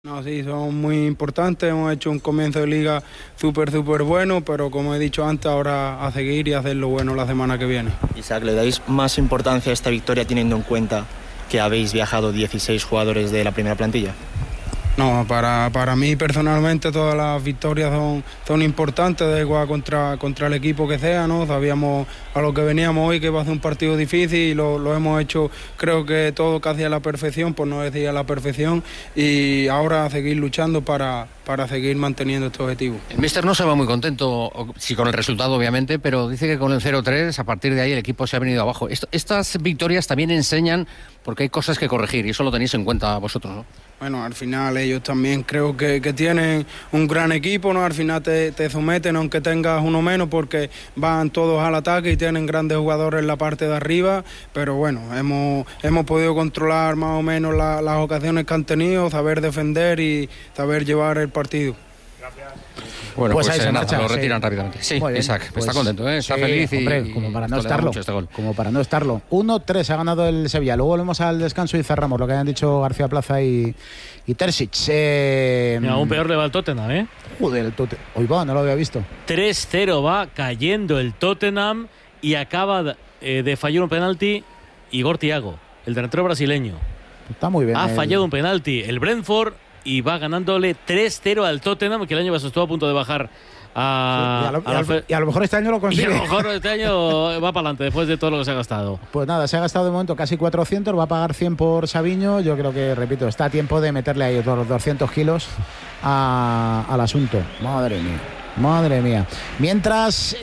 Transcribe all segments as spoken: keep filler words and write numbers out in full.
No, sí, son muy importantes, hemos hecho un comienzo de liga súper, súper bueno, pero como he dicho antes, ahora a seguir y hacer lo bueno la semana que viene. Isaac, ¿le dais más importancia a esta victoria teniendo en cuenta que habéis viajado dieciséis jugadores de la primera plantilla? No, para, para mí personalmente todas las victorias son, son importantes, da igual contra, contra el equipo que sea, ¿no? Sabíamos a lo que veníamos hoy que iba a ser un partido difícil y lo, lo hemos hecho, creo que todo casi a la perfección, por no decir a la perfección, y ahora a seguir luchando para, para seguir manteniendo este objetivo. El míster no se va muy contento, sí, con el resultado obviamente, pero dice que con el cero tres a partir de ahí el equipo se ha venido abajo. Esto, estas victorias también enseñan porque hay cosas que corregir y eso lo tenéis en cuenta vosotros, ¿no? Bueno, al final ellos también creo que, que tienen un gran equipo, ¿no? Al final te, te someten aunque tengas uno menos porque van todos al ataque y tienen grandes jugadores en la parte de arriba, pero bueno, hemos, hemos podido controlar más o menos la, las ocasiones que han tenido, saber defender y saber llevar el partido. Gracias. Bueno, pues, pues ahí se marcha, lo retiran sí. rápidamente. Sí, Isaac, pues, está contento, ¿eh? Está sí, feliz y, hombre, como para no estarlo. Este gol. Como para no estarlo. uno tres ha ganado el Sevilla. Luego volvemos al descanso y cerramos lo que hayan dicho García Plaza y, y Terzic. Eh, Mira, aún peor le va el Tottenham, ¿eh? Joder, el Tottenham. Hoy va, no lo había visto. tres cero va cayendo el Tottenham y acaba eh, de fallar un penalti Igor Thiago, el delantero brasileño. Está muy bien. Ha el... fallado un penalti el Brentford y va ganándole tres cero al Tottenham, que el año pasado estuvo a punto de bajar a, sí, y, a lo, a y, a lo, y a lo mejor este año lo consigue. Y a lo mejor este año va para adelante después de todo lo que se ha gastado. Pues nada, se ha gastado de momento casi cuatrocientos, va a pagar cien por Savinho. Yo creo que, repito, está a tiempo de meterle ahí otros doscientos kilos a, al asunto. Madre mía, madre mía. Mientras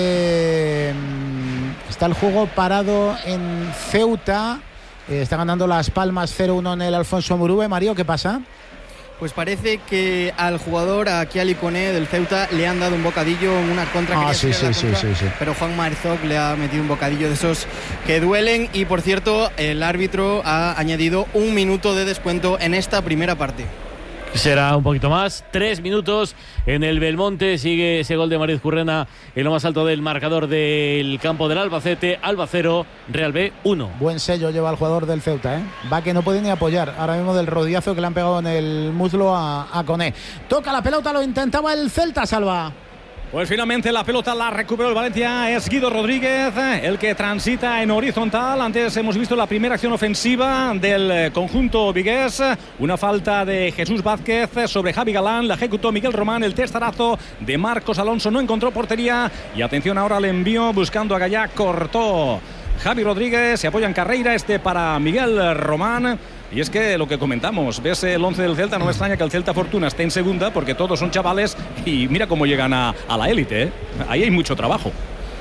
eh, está el juego parado en Ceuta, eh, está ganando Las Palmas cero uno en el Alfonso Murube. Mario, ¿qué pasa? Pues parece que al jugador, a Kiali Koné del Ceuta, le han dado un bocadillo en una contra. Ah, sí, sí, sí, sí, sí. Pero Juan Marzog le ha metido un bocadillo de esos que duelen. Y por cierto, el árbitro ha añadido un minuto de descuento en esta primera parte. Será un poquito más, tres minutos en el Belmonte. Sigue ese gol de Mariz Currena en lo más alto del marcador del campo del Albacete. Alba cero, Real B uno. Buen sello lleva el jugador del Ceuta, ¿eh? Va que no puede ni apoyar ahora mismo del rodillazo que le han pegado en el muslo a, a Koné. Toca la pelota, lo intentaba el Celta, Salva. Pues finalmente la pelota la recuperó el Valencia. Es Guido Rodríguez el que transita en horizontal. Antes hemos visto la primera acción ofensiva del conjunto vigués. Una falta de Jesús Vázquez sobre Javi Galán. La ejecutó Miguel Román. El testarazo de Marcos Alonso no encontró portería. Y atención ahora al envío buscando a Gallá. Cortó Javi Rodríguez. Se apoya en carrera este para Miguel Román. Y es que lo que comentamos, ves el once del Celta, no me extraña que el Celta Fortuna esté en segunda porque todos son chavales y mira cómo llegan a, a la élite, ¿eh? Ahí hay mucho trabajo.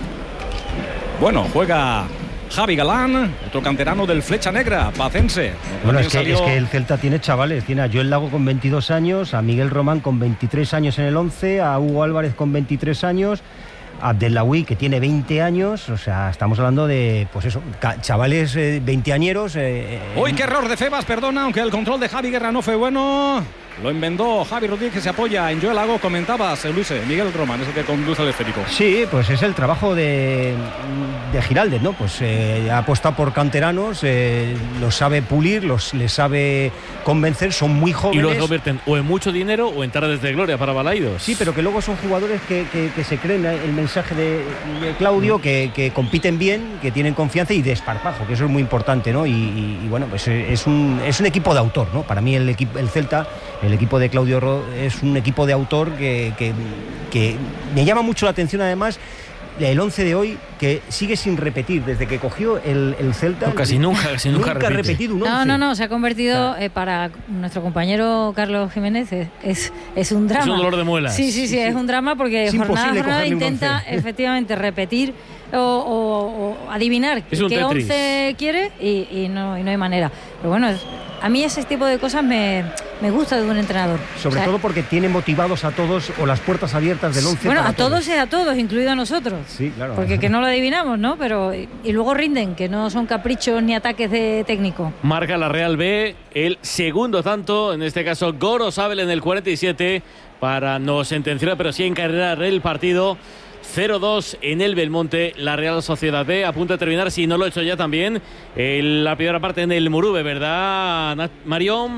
Bueno, juega Javi Galán, otro canterano del Flecha Negra, pacense. Bueno, es que, salió... es que el Celta tiene chavales, tiene a Joel Lago con veintidós años, a Miguel Román con veintitrés años en el once, a Hugo Álvarez con veintitrés años, Abdellaoui, que tiene veinte años, o sea, estamos hablando de, pues eso, chavales eh, veinteañeros. Eh, ¡Uy, qué error de Febas! Perdona, aunque el control de Javi Guerra no fue bueno. Lo enmendó Javi Rodríguez, que se apoya en Joel Lago. Comentabas, Luis, Miguel Román es el que conduce el esférico. Sí, pues es el trabajo de, de Giraldez, ¿no? Pues eh, ha apostado por canteranos, eh, los sabe pulir, los les sabe convencer, son muy jóvenes. Y los convierten o en mucho dinero o en tardes de gloria para Balaidos. Sí, pero que luego son jugadores que, que, que se creen el mensaje de, de Claudio, que, que compiten bien, que tienen confianza y desparpajo, que eso es muy importante, ¿no? Y, y, y bueno, pues es un, es un equipo de autor, ¿no? Para mí el, equipo, el Celta... El equipo de Claudio Ro es un equipo de autor que, que, que me llama mucho la atención, además, el once de hoy, que sigue sin repetir desde que cogió el, el Celta. No, casi nunca, casi nunca, nunca ha repetido un once. No, no, no, se ha convertido, eh, para nuestro compañero Carlos Jiménez, es, es, es un drama. Es un dolor de muelas. Sí, sí, sí, sí, es un drama porque es jornada a jornada intenta efectivamente repetir o, o, o adivinar qué once quiere y, y, no, y no hay manera. Pero bueno, es, a mí ese tipo de cosas me, me gusta de un entrenador. Sobre o sea, todo porque tiene motivados a todos o las puertas abiertas del once. Bueno, para a todos, todos es a todos, incluido a nosotros. Sí, claro. Porque que no lo adivinamos, ¿no? Pero y, y luego rinden, que no son caprichos ni ataques de técnico. Marca la Real B el segundo tanto, en este caso Gorosabel en el cuarenta y siete, para no sentenciar, pero sí encargar el partido. cero dos en el Belmonte, la Real Sociedad B, a punto de terminar, si no lo he hecho ya también, en la primera parte en el Murube, ¿verdad, Marión?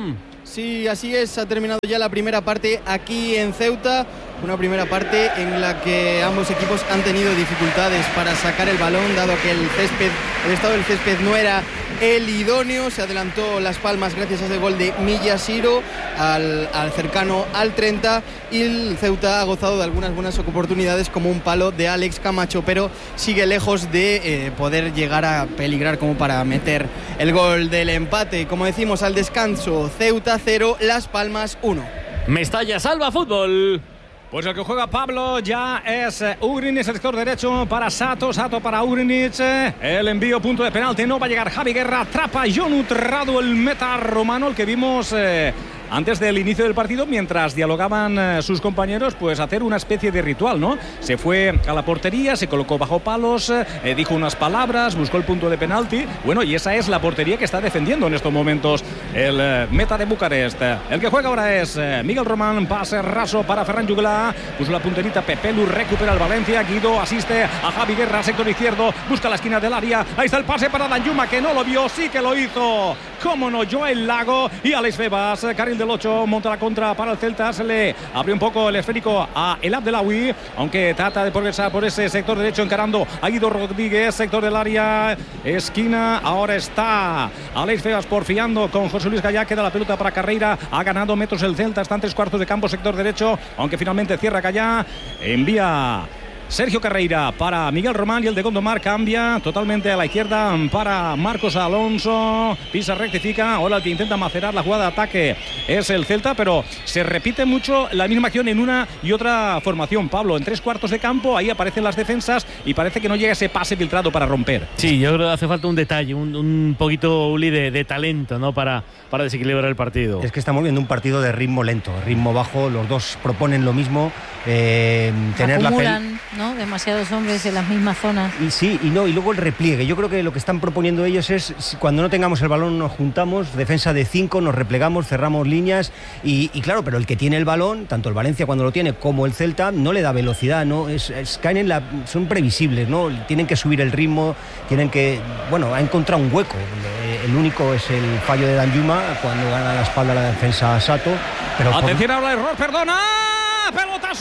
Sí, así es, ha terminado ya la primera parte aquí en Ceuta, una primera parte en la que ambos equipos han tenido dificultades para sacar el balón, dado que el césped, el estado del césped no era el idóneo. Se adelantó Las Palmas gracias a ese gol de Millasiro al, al cercano al treinta, y el Ceuta ha gozado de algunas buenas oportunidades, como un palo de Alex Camacho, pero sigue lejos de eh, poder llegar a peligrar como para meter el gol del empate. Como decimos, al descanso, Ceuta cero, Las Palmas uno. Mestalla Salva Fútbol. Pues el que juega Pablo ya es Ugrinic, el sector derecho para Sato, Sato para Ugrinic, el envío, punto de penalti, no va a llegar Javi Guerra, atrapa Jonut Radu, el meta romano, el que vimos eh, antes del inicio del partido, mientras dialogaban eh, sus compañeros, pues hacer una especie de ritual, ¿no? Se fue a la portería, se colocó bajo palos, eh, dijo unas palabras, buscó el punto de penalti, bueno, y esa es la portería que está defendiendo en estos momentos el eh, meta de Bucarest. El que juega ahora es eh, Miguel Román, pase raso para Ferran Juglar, puso la punterita Pepelu, recupera el Valencia, Guido asiste a Javi Guerra, sector izquierdo, busca la esquina del área, ahí está el pase para Danjuma, que no lo vio, sí que lo hizo, cómo no, Joel Lago y Alex Febas, carril del ocho, monta la contra para el Celta, se le abrió un poco el esférico a El Abdelawi, aunque trata de progresar por ese sector derecho, encarando a Guido Rodríguez, sector del área, esquina, ahora está Alex Febas porfiando con José Luis Gallá, queda la pelota para Carreira, ha ganado metros el Celta, está en tres cuartos de campo, sector derecho, aunque finalmente cierra Gallá, envía Sergio Carreira para Miguel Román, y el de Gondomar cambia totalmente a la izquierda para Marcos Alonso. Pisa, rectifica. Ahora el que intenta macerar la jugada de ataque es el Celta, pero se repite mucho la misma acción en una y otra formación. Pablo, en tres cuartos de campo, ahí aparecen las defensas y parece que no llega ese pase filtrado para romper. Sí, yo creo que hace falta un detalle, un, un poquito, Uli, de, de talento, ¿no? Para, para desequilibrar el partido. Es que estamos viendo un partido de ritmo lento, ritmo bajo. Los dos proponen lo mismo. Eh, tener Acumulan, la pel- ¿no? Demasiados hombres en las mismas zonas. Y sí, y no, y luego el repliegue. Yo creo que lo que están proponiendo ellos es, cuando no tengamos el balón nos juntamos, defensa de cinco, nos replegamos, cerramos líneas, y, y claro, pero el que tiene el balón, tanto el Valencia cuando lo tiene como el Celta, no le da velocidad, no es, es caen en la, son previsibles, ¿no? Tienen que subir el ritmo, tienen que, bueno, ha encontrado un hueco. El único es el fallo de Danjuma cuando gana la espalda la defensa a Sato. Pero atención, por... habla error, perdona. Pelota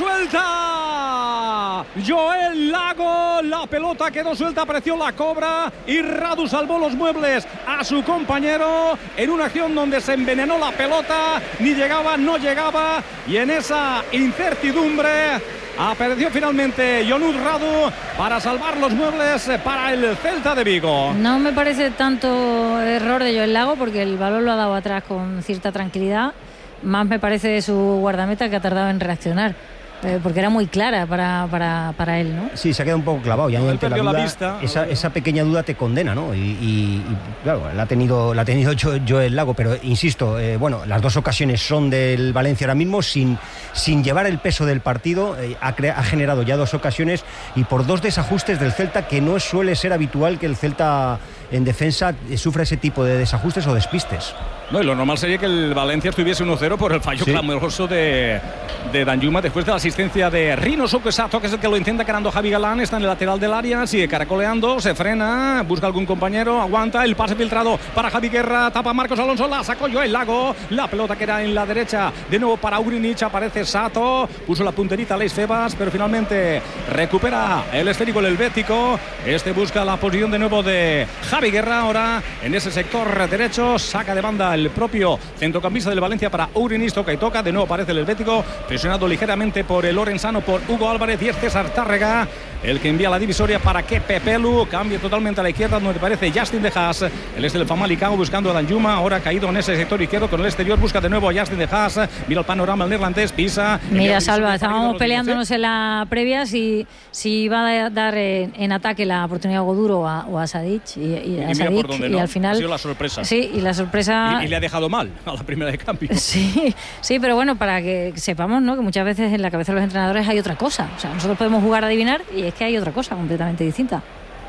suelta. Joel Lago, la pelota quedó suelta, apareció la cobra y Radu salvó los muebles a su compañero en una acción donde se envenenó la pelota, ni llegaba, no llegaba, y en esa incertidumbre apareció finalmente Jonut Radu para salvar los muebles para el Celta de Vigo. No me parece tanto error de Joel Lago, porque el balón lo ha dado atrás con cierta tranquilidad. Más me parece de su guardameta, que ha tardado en reaccionar, eh, porque era muy clara para, para, para él, ¿no? Sí, se ha quedado un poco clavado. Ya no ante la duda, la vista. Esa, esa pequeña duda te condena, ¿no? Y, y, y claro, la ha tenido, la ha tenido Joel Lago, pero insisto, eh, bueno, las dos ocasiones son del Valencia ahora mismo, sin, sin llevar el peso del partido, eh, ha, crea, ha generado ya dos ocasiones y por dos desajustes del Celta, que no suele ser habitual que el Celta en defensa eh, sufra ese tipo de desajustes o despistes. No, y lo normal sería que el Valencia estuviese uno cero por el fallo sí. clamoroso de, de Danjuma después de la asistencia de Rino Sokosato, que es el que lo intenta ganando Javi Galán, está en el lateral del área, sigue caracoleando, se frena, busca algún compañero, aguanta, el pase filtrado para Javi Guerra, tapa Marcos Alonso, la sacó Joel Lago, la pelota que era en la derecha, de nuevo para Ugrinic, aparece Sato, puso la punterita Alex Febas, pero finalmente recupera el esférico el helvético, este busca la posición de nuevo de Javi Guerra, ahora en ese sector derecho, saca de banda el propio centrocampista del Valencia para Ugrinic, toca y toca, de nuevo aparece el helvético, presionado ligeramente por el Lorenzano, por Hugo Álvarez, y es César Tárrega el que envía la divisoria para que Pepelu cambie totalmente a la izquierda, donde parece Justin de Haas, el este del Famalicão buscando a Danjuma, ahora caído en ese sector izquierdo con el exterior, busca de nuevo a Justin de Haas, mira el panorama el neerlandés, pisa. Mira, Salva, estábamos peleándonos en la previa si, si iba a dar en, en ataque la oportunidad a Goduro o a, o a Sadic, y, y, a y, Sadic, dónde, y ¿no? al final ha sido la sorpresa. Sí, y la sorpresa y, y le ha dejado mal a la primera de cambio. Sí, sí, pero bueno, para que sepamos, ¿no?, que muchas veces en la cabeza de los entrenadores hay otra cosa. O sea, nosotros podemos jugar a adivinar y es que hay otra cosa completamente distinta.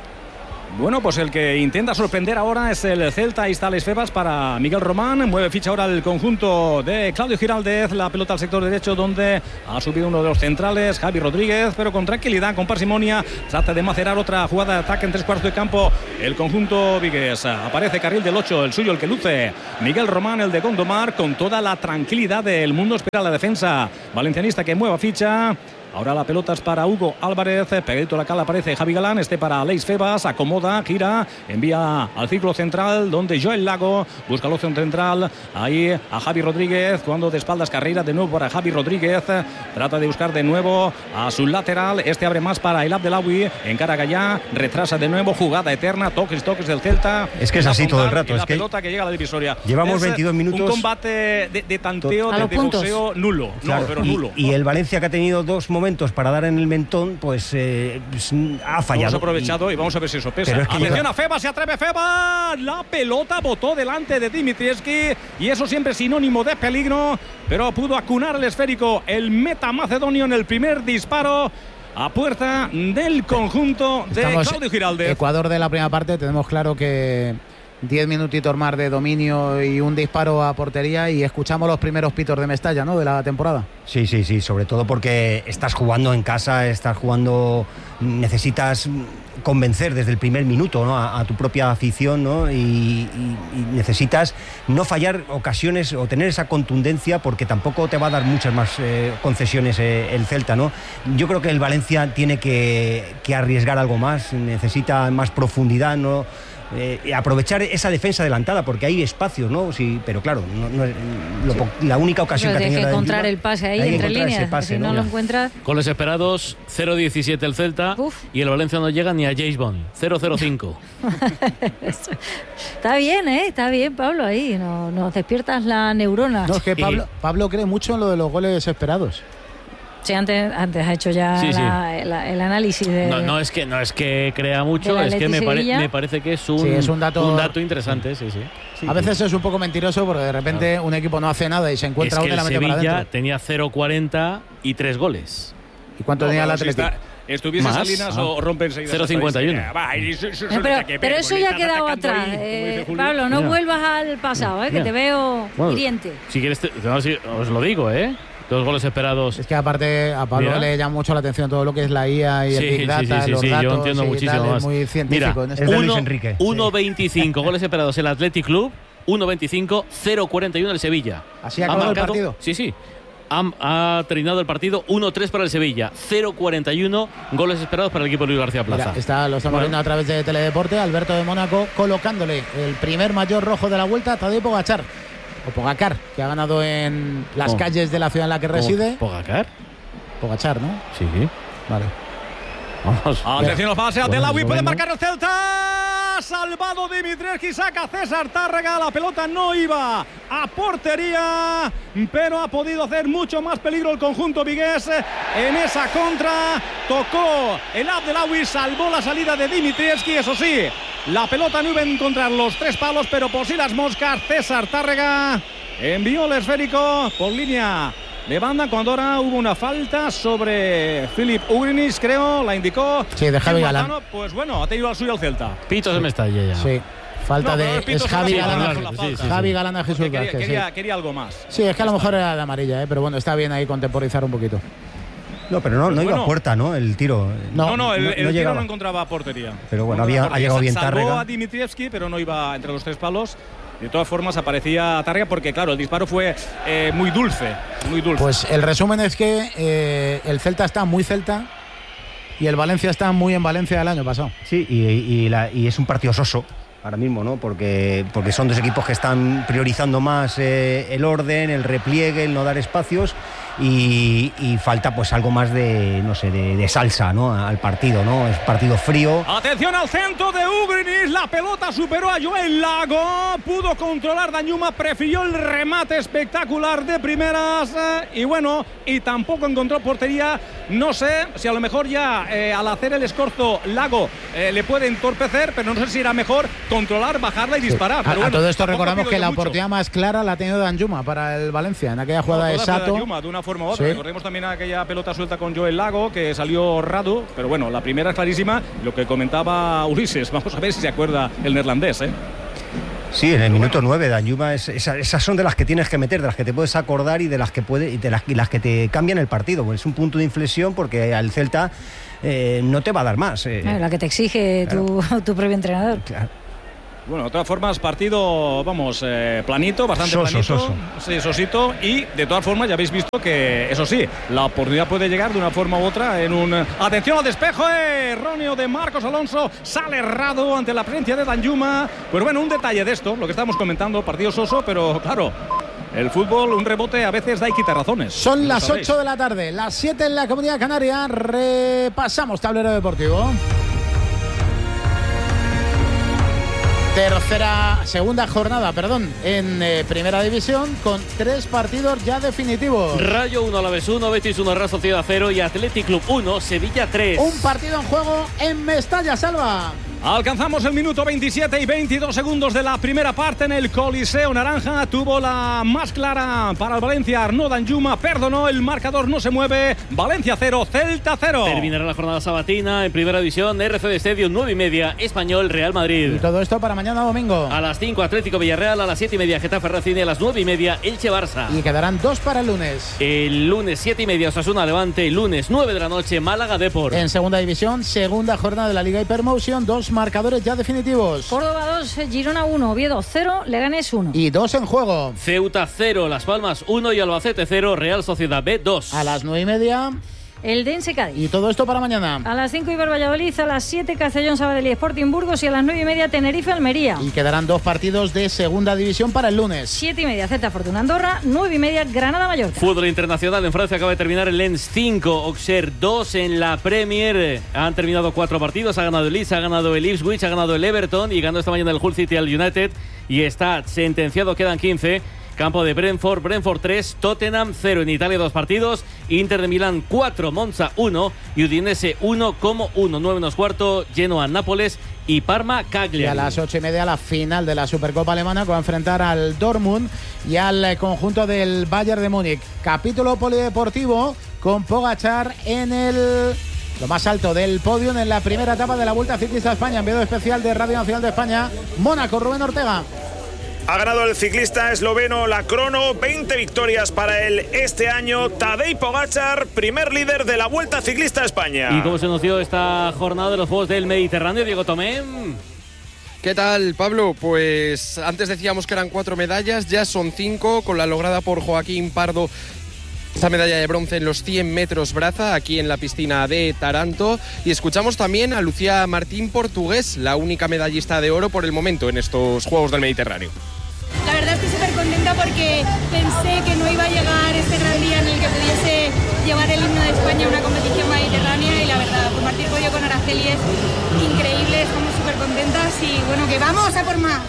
Bueno, pues el que intenta sorprender ahora es el Celta. Ahí está Alex Febas para Miguel Román. Mueve ficha ahora el conjunto de Claudio Giraldez. La pelota al sector derecho, donde ha subido uno de los centrales, Javi Rodríguez, pero con tranquilidad, con parsimonia. Trata de macerar otra jugada de ataque en tres cuartos de campo el conjunto vigués. Aparece carril del ocho, el suyo, el que luce Miguel Román, el de Gondomar, con toda la tranquilidad del mundo. Espera la defensa valencianista que mueva ficha. Ahora la pelota es para Hugo Álvarez, pegadito a la cala aparece Javi Galán, este para Aleix Febas, acomoda, gira, envía al círculo central donde Joel Lago busca la opción central, ahí a Javi Rodríguez, cuando de espaldas carrera de nuevo para Javi Rodríguez, trata de buscar de nuevo a su lateral, este abre más para el Abdelawi, encara Gallá, retrasa de nuevo, jugada eterna, toques, toques del Celta. Es que es así todo el rato, es la que pelota que llega a la divisoria. Llevamos es veintidós minutos. Un combate de, de tanteo, de, de boxeo nulo, claro, no, pero y, nulo. Y el Valencia, que ha tenido dos momentos momentos para dar en el mentón, pues, eh, pues ha fallado. Hemos aprovechado y, y vamos a ver si eso pesa. Es que Atención llega... a Febas, se atreve Febas. La pelota botó delante de Dimitrievski y eso siempre es sinónimo de peligro, pero pudo acunar el esférico el meta macedonio en el primer disparo a puerta del conjunto de Estamos Claudio Giraldez. Ecuador de la primera parte, tenemos claro que diez minutitos más de dominio y un disparo a portería y escuchamos los primeros pitos de Mestalla, ¿no?, de la temporada. Sí, sí, sí, sobre todo porque estás jugando en casa, estás jugando, necesitas convencer desde el primer minuto, ¿no?, a, a tu propia afición, ¿no?, y, y, y necesitas no fallar ocasiones o tener esa contundencia, porque tampoco te va a dar muchas más eh, concesiones eh, el Celta, ¿no? Yo creo que el Valencia tiene que, que arriesgar algo más, necesita más profundidad, ¿no?, Eh, aprovechar esa defensa adelantada, porque hay espacios, ¿no? Sí, pero claro, no, no, lo, sí. la única ocasión pero que ha tenido que encontrar Yuma, el pase ahí entre líneas, pase, si no, no lo encuentras. Goles esperados, cero diecisiete el Celta. Uf. Y el Valencia no llega ni a James Bond, cero cero cinco. Está bien, ¿eh? Está bien, Pablo, ahí. No, nos despiertas la neurona. No, es que Pablo, Pablo cree mucho en lo de los goles esperados. Sí, antes, antes ha hecho ya sí, sí. La, la, el análisis de. No, no es que no es que crea mucho, es que me, pare, me parece que es un, sí, es un, dato, un dato interesante, sí, sí. sí a veces sí. Es un poco mentiroso porque de repente claro. un equipo no hace nada y se encuentra es que uno y la mete Sevilla para adentro. Tenía cero cuarenta y tres goles. ¿Y cuánto no, tenía el Atlético? Si ¿Estuviese ¿Más? Salinas ah. o rompe enseguida? cero cincuenta y uno. No, pero, pero eso ya ha quedado atrás. Eh, Pablo, no Mira. vuelvas al pasado, eh, que te veo bueno, hiriente. Si quieres, te, no, si, os lo digo, ¿eh? Dos goles esperados. Es que aparte a Pablo Mira. le llama mucho la atención todo lo que es la I A y sí, el Big Data, sí, sí, los sí, datos. Yo entiendo muchísimo tal, más. Es muy científico. Mira, en este uno, uno veinticinco goles esperados el Athletic Club, uno veinticinco, cero cuarenta y uno el Sevilla. ¿Así ha acabado el partido? Sí, sí. Ha, ha terminado el partido uno tres para el Sevilla, cero cuarenta y uno goles esperados para el equipo de Luis García Plaza. Mira, está, lo estamos bueno. viendo a través de Teledeporte, Alberto de Mónaco colocándole el primer mayor rojo de la vuelta a Tadej Pogačar. O Pogacar, que ha ganado en las oh. calles de la ciudad en la que reside. ¿Pogacar? Pogačar, ¿no? Sí. Vale. Vamos. Atención, pase a Abdelawi, puede marcar el Celta. Salvado Dimitrievski, saca César Tárrega. La pelota no iba a portería, pero ha podido hacer mucho más peligro el conjunto vigués en esa contra. Tocó el Abdelawi, salvó la salida de Dimitrievski. Eso sí, la pelota no iba a encontrar los tres palos, pero por si las moscas, César Tárrega envió el esférico por línea de banda, cuando ahora hubo una falta sobre Filip Ugrinis, creo, la indicó. Sí, de Javi Galán. Pues bueno, ha tenido al suyo al Celta. Pitos de Mestalla ya. Sí. Falta no, de. Es Javi Galán. Sí, sí, Javi sí. Galán a Jesús quería, Vázquez. Quería, sí. quería algo más. Sí, es que a lo mejor era de amarilla, ¿eh? Pero bueno, está bien ahí contemporizar un poquito. No, pero no, pues no bueno, iba a puerta, ¿no? El tiro. No, no, no el, no, el no tiro no encontraba portería. Pero bueno, había, ha llegado bien Tárrega. Salvó a Dimitrievski, pero no iba entre los tres palos. De todas formas aparecía Tárrega porque, claro, el disparo fue eh, muy dulce, muy dulce. Pues el resumen es que eh, el Celta está muy Celta y el Valencia está muy en Valencia el año pasado. Sí, y, y, la, y es un partido soso ahora mismo, ¿no? Porque, porque son dos equipos que están priorizando más eh, el orden, el repliegue, el no dar espacios. Y, y falta pues algo más de, no sé, de, de salsa, ¿no? Al partido, ¿no? Es partido frío. Atención al centro de Ugrinis, la pelota superó a Joel Lago, pudo controlar Danjuma, prefirió el remate espectacular de primeras eh, y bueno, y tampoco encontró portería. No sé si a lo mejor ya eh, al hacer el escorzo Lago eh, le puede entorpecer, pero no sé si era mejor controlar, bajarla y disparar. Sí. Pero a, bueno, a todo esto recordamos que la mucho. oportunidad más clara la ha tenido Danjuma para el Valencia, en aquella jugada no, de Sato. De, de una forma u otra. Sí. Recordemos también aquella pelota suelta con Joel Lago que salió Radu, pero bueno, la primera es clarísima. Lo que comentaba Ulises, vamos a ver si se acuerda el neerlandés, ¿eh? Sí, en el minuto nueve, Danjuma, es, esa, esas son de las que tienes que meter, de las que te puedes acordar y de las que puede, y de las, y las que te cambian el partido. Pues es un punto de inflexión porque al Celta eh, no te va a dar más. Eh. La que te exige claro. tu, tu propio entrenador. Claro. Bueno, de todas formas, partido, vamos, eh, planito, bastante soso, planito. Soso. Sí, sosito. Y de todas formas, ya habéis visto que, eso sí, la oportunidad puede llegar de una forma u otra en un... Atención al despejo, eh, erróneo de Marcos Alonso. Sale errado ante la presencia de Danjuma. Pues bueno, un detalle de esto, lo que estamos comentando, partido soso, pero claro... El fútbol, un rebote, a veces da y quita razones. Son las ocho de la tarde, las siete en la Comunidad Canaria. Repasamos tablero deportivo. Tercera, segunda jornada, perdón, en eh, Primera División con tres partidos ya definitivos. Rayo uno, Alavés uno, Betis uno, Real Sociedad cero y Athletic Club uno, Sevilla tres. Un partido en juego en Mestalla, Salva. Alcanzamos el minuto veintisiete y veintidós segundos de la primera parte en el Coliseo Naranja. Tuvo la más clara para el Valencia. Arnaud Danjuma perdonó, el marcador no se mueve. Valencia cero, Celta cero. Terminará la jornada sabatina en Primera División. R C D Stadium, nueve y media, Español, Real Madrid. Y todo esto para mañana domingo. A las cinco, Atlético Villarreal. A las siete y media, Getafe Racing. A las nueve y media, Elche Barça. Y quedarán dos para el lunes. El lunes, siete y media, Osasuna Levante. El lunes, nueve de la noche, Málaga Depor. En Segunda División, segunda jornada de la Liga Hypermotion. Dos marcadores ya definitivos. Córdoba dos, Girona uno, Oviedo cero, Leganés uno. Y dos en juego. Ceuta cero, Las Palmas uno y Albacete cero, Real Sociedad B dos. A las nueve y media... El Dense Cádiz. Y todo esto para mañana. A las cinco Iber Valladolid, a las siete Castellón Sabadell y Sporting Burgos y a las nueve y media Tenerife Almería. Y quedarán dos partidos de Segunda División para el lunes. Siete y media Celta Fortuna Andorra, nueve y media Granada Mallorca. Fútbol internacional en Francia acaba de terminar el Lens cinco, Auxerre dos en la Premier. Han terminado cuatro partidos, ha ganado el Leeds, ha ganado el Ipswich, ha ganado el Everton y ganó esta mañana el Hull City al United y está sentenciado, quedan quince. Campo de Brentford, Brentford tres, Tottenham cero. En Italia dos partidos, Inter de Milán cuatro, Monza uno y Udinese uno como uno. nueve menos cuarto, Genoa Nápoles y Parma Cagliari. Y a las ocho y media la final de la Supercopa Alemana que va a enfrentar al Dortmund y al conjunto del Bayern de Múnich. Capítulo polideportivo con Pogačar en el... lo más alto del podio en la primera etapa de la Vuelta Ciclista a España. Enviado especial de Radio Nacional de España, Mónaco, Rubén Ortega. Ha ganado el ciclista esloveno la crono, veinte victorias para él este año. Tadej Pogačar, primer líder de la Vuelta Ciclista a España. ¿Y cómo se nos dio esta jornada de los Juegos del Mediterráneo, Diego Tomé? ¿Qué tal, Pablo? Pues antes decíamos que eran cuatro medallas, ya son cinco, con la lograda por Joaquín Pardo. Esta medalla de bronce en los cien metros braza, aquí en la piscina de Taranto. Y escuchamos también a Lucía Martín Portugués, la única medallista de oro por el momento en estos Juegos del Mediterráneo. La verdad estoy súper contenta porque pensé que no iba a llegar este gran día en el que pudiese llevar el himno de España a una competición mediterránea y la verdad, compartir podio con Araceli es increíble, estamos súper contentas y bueno, que vamos a por más.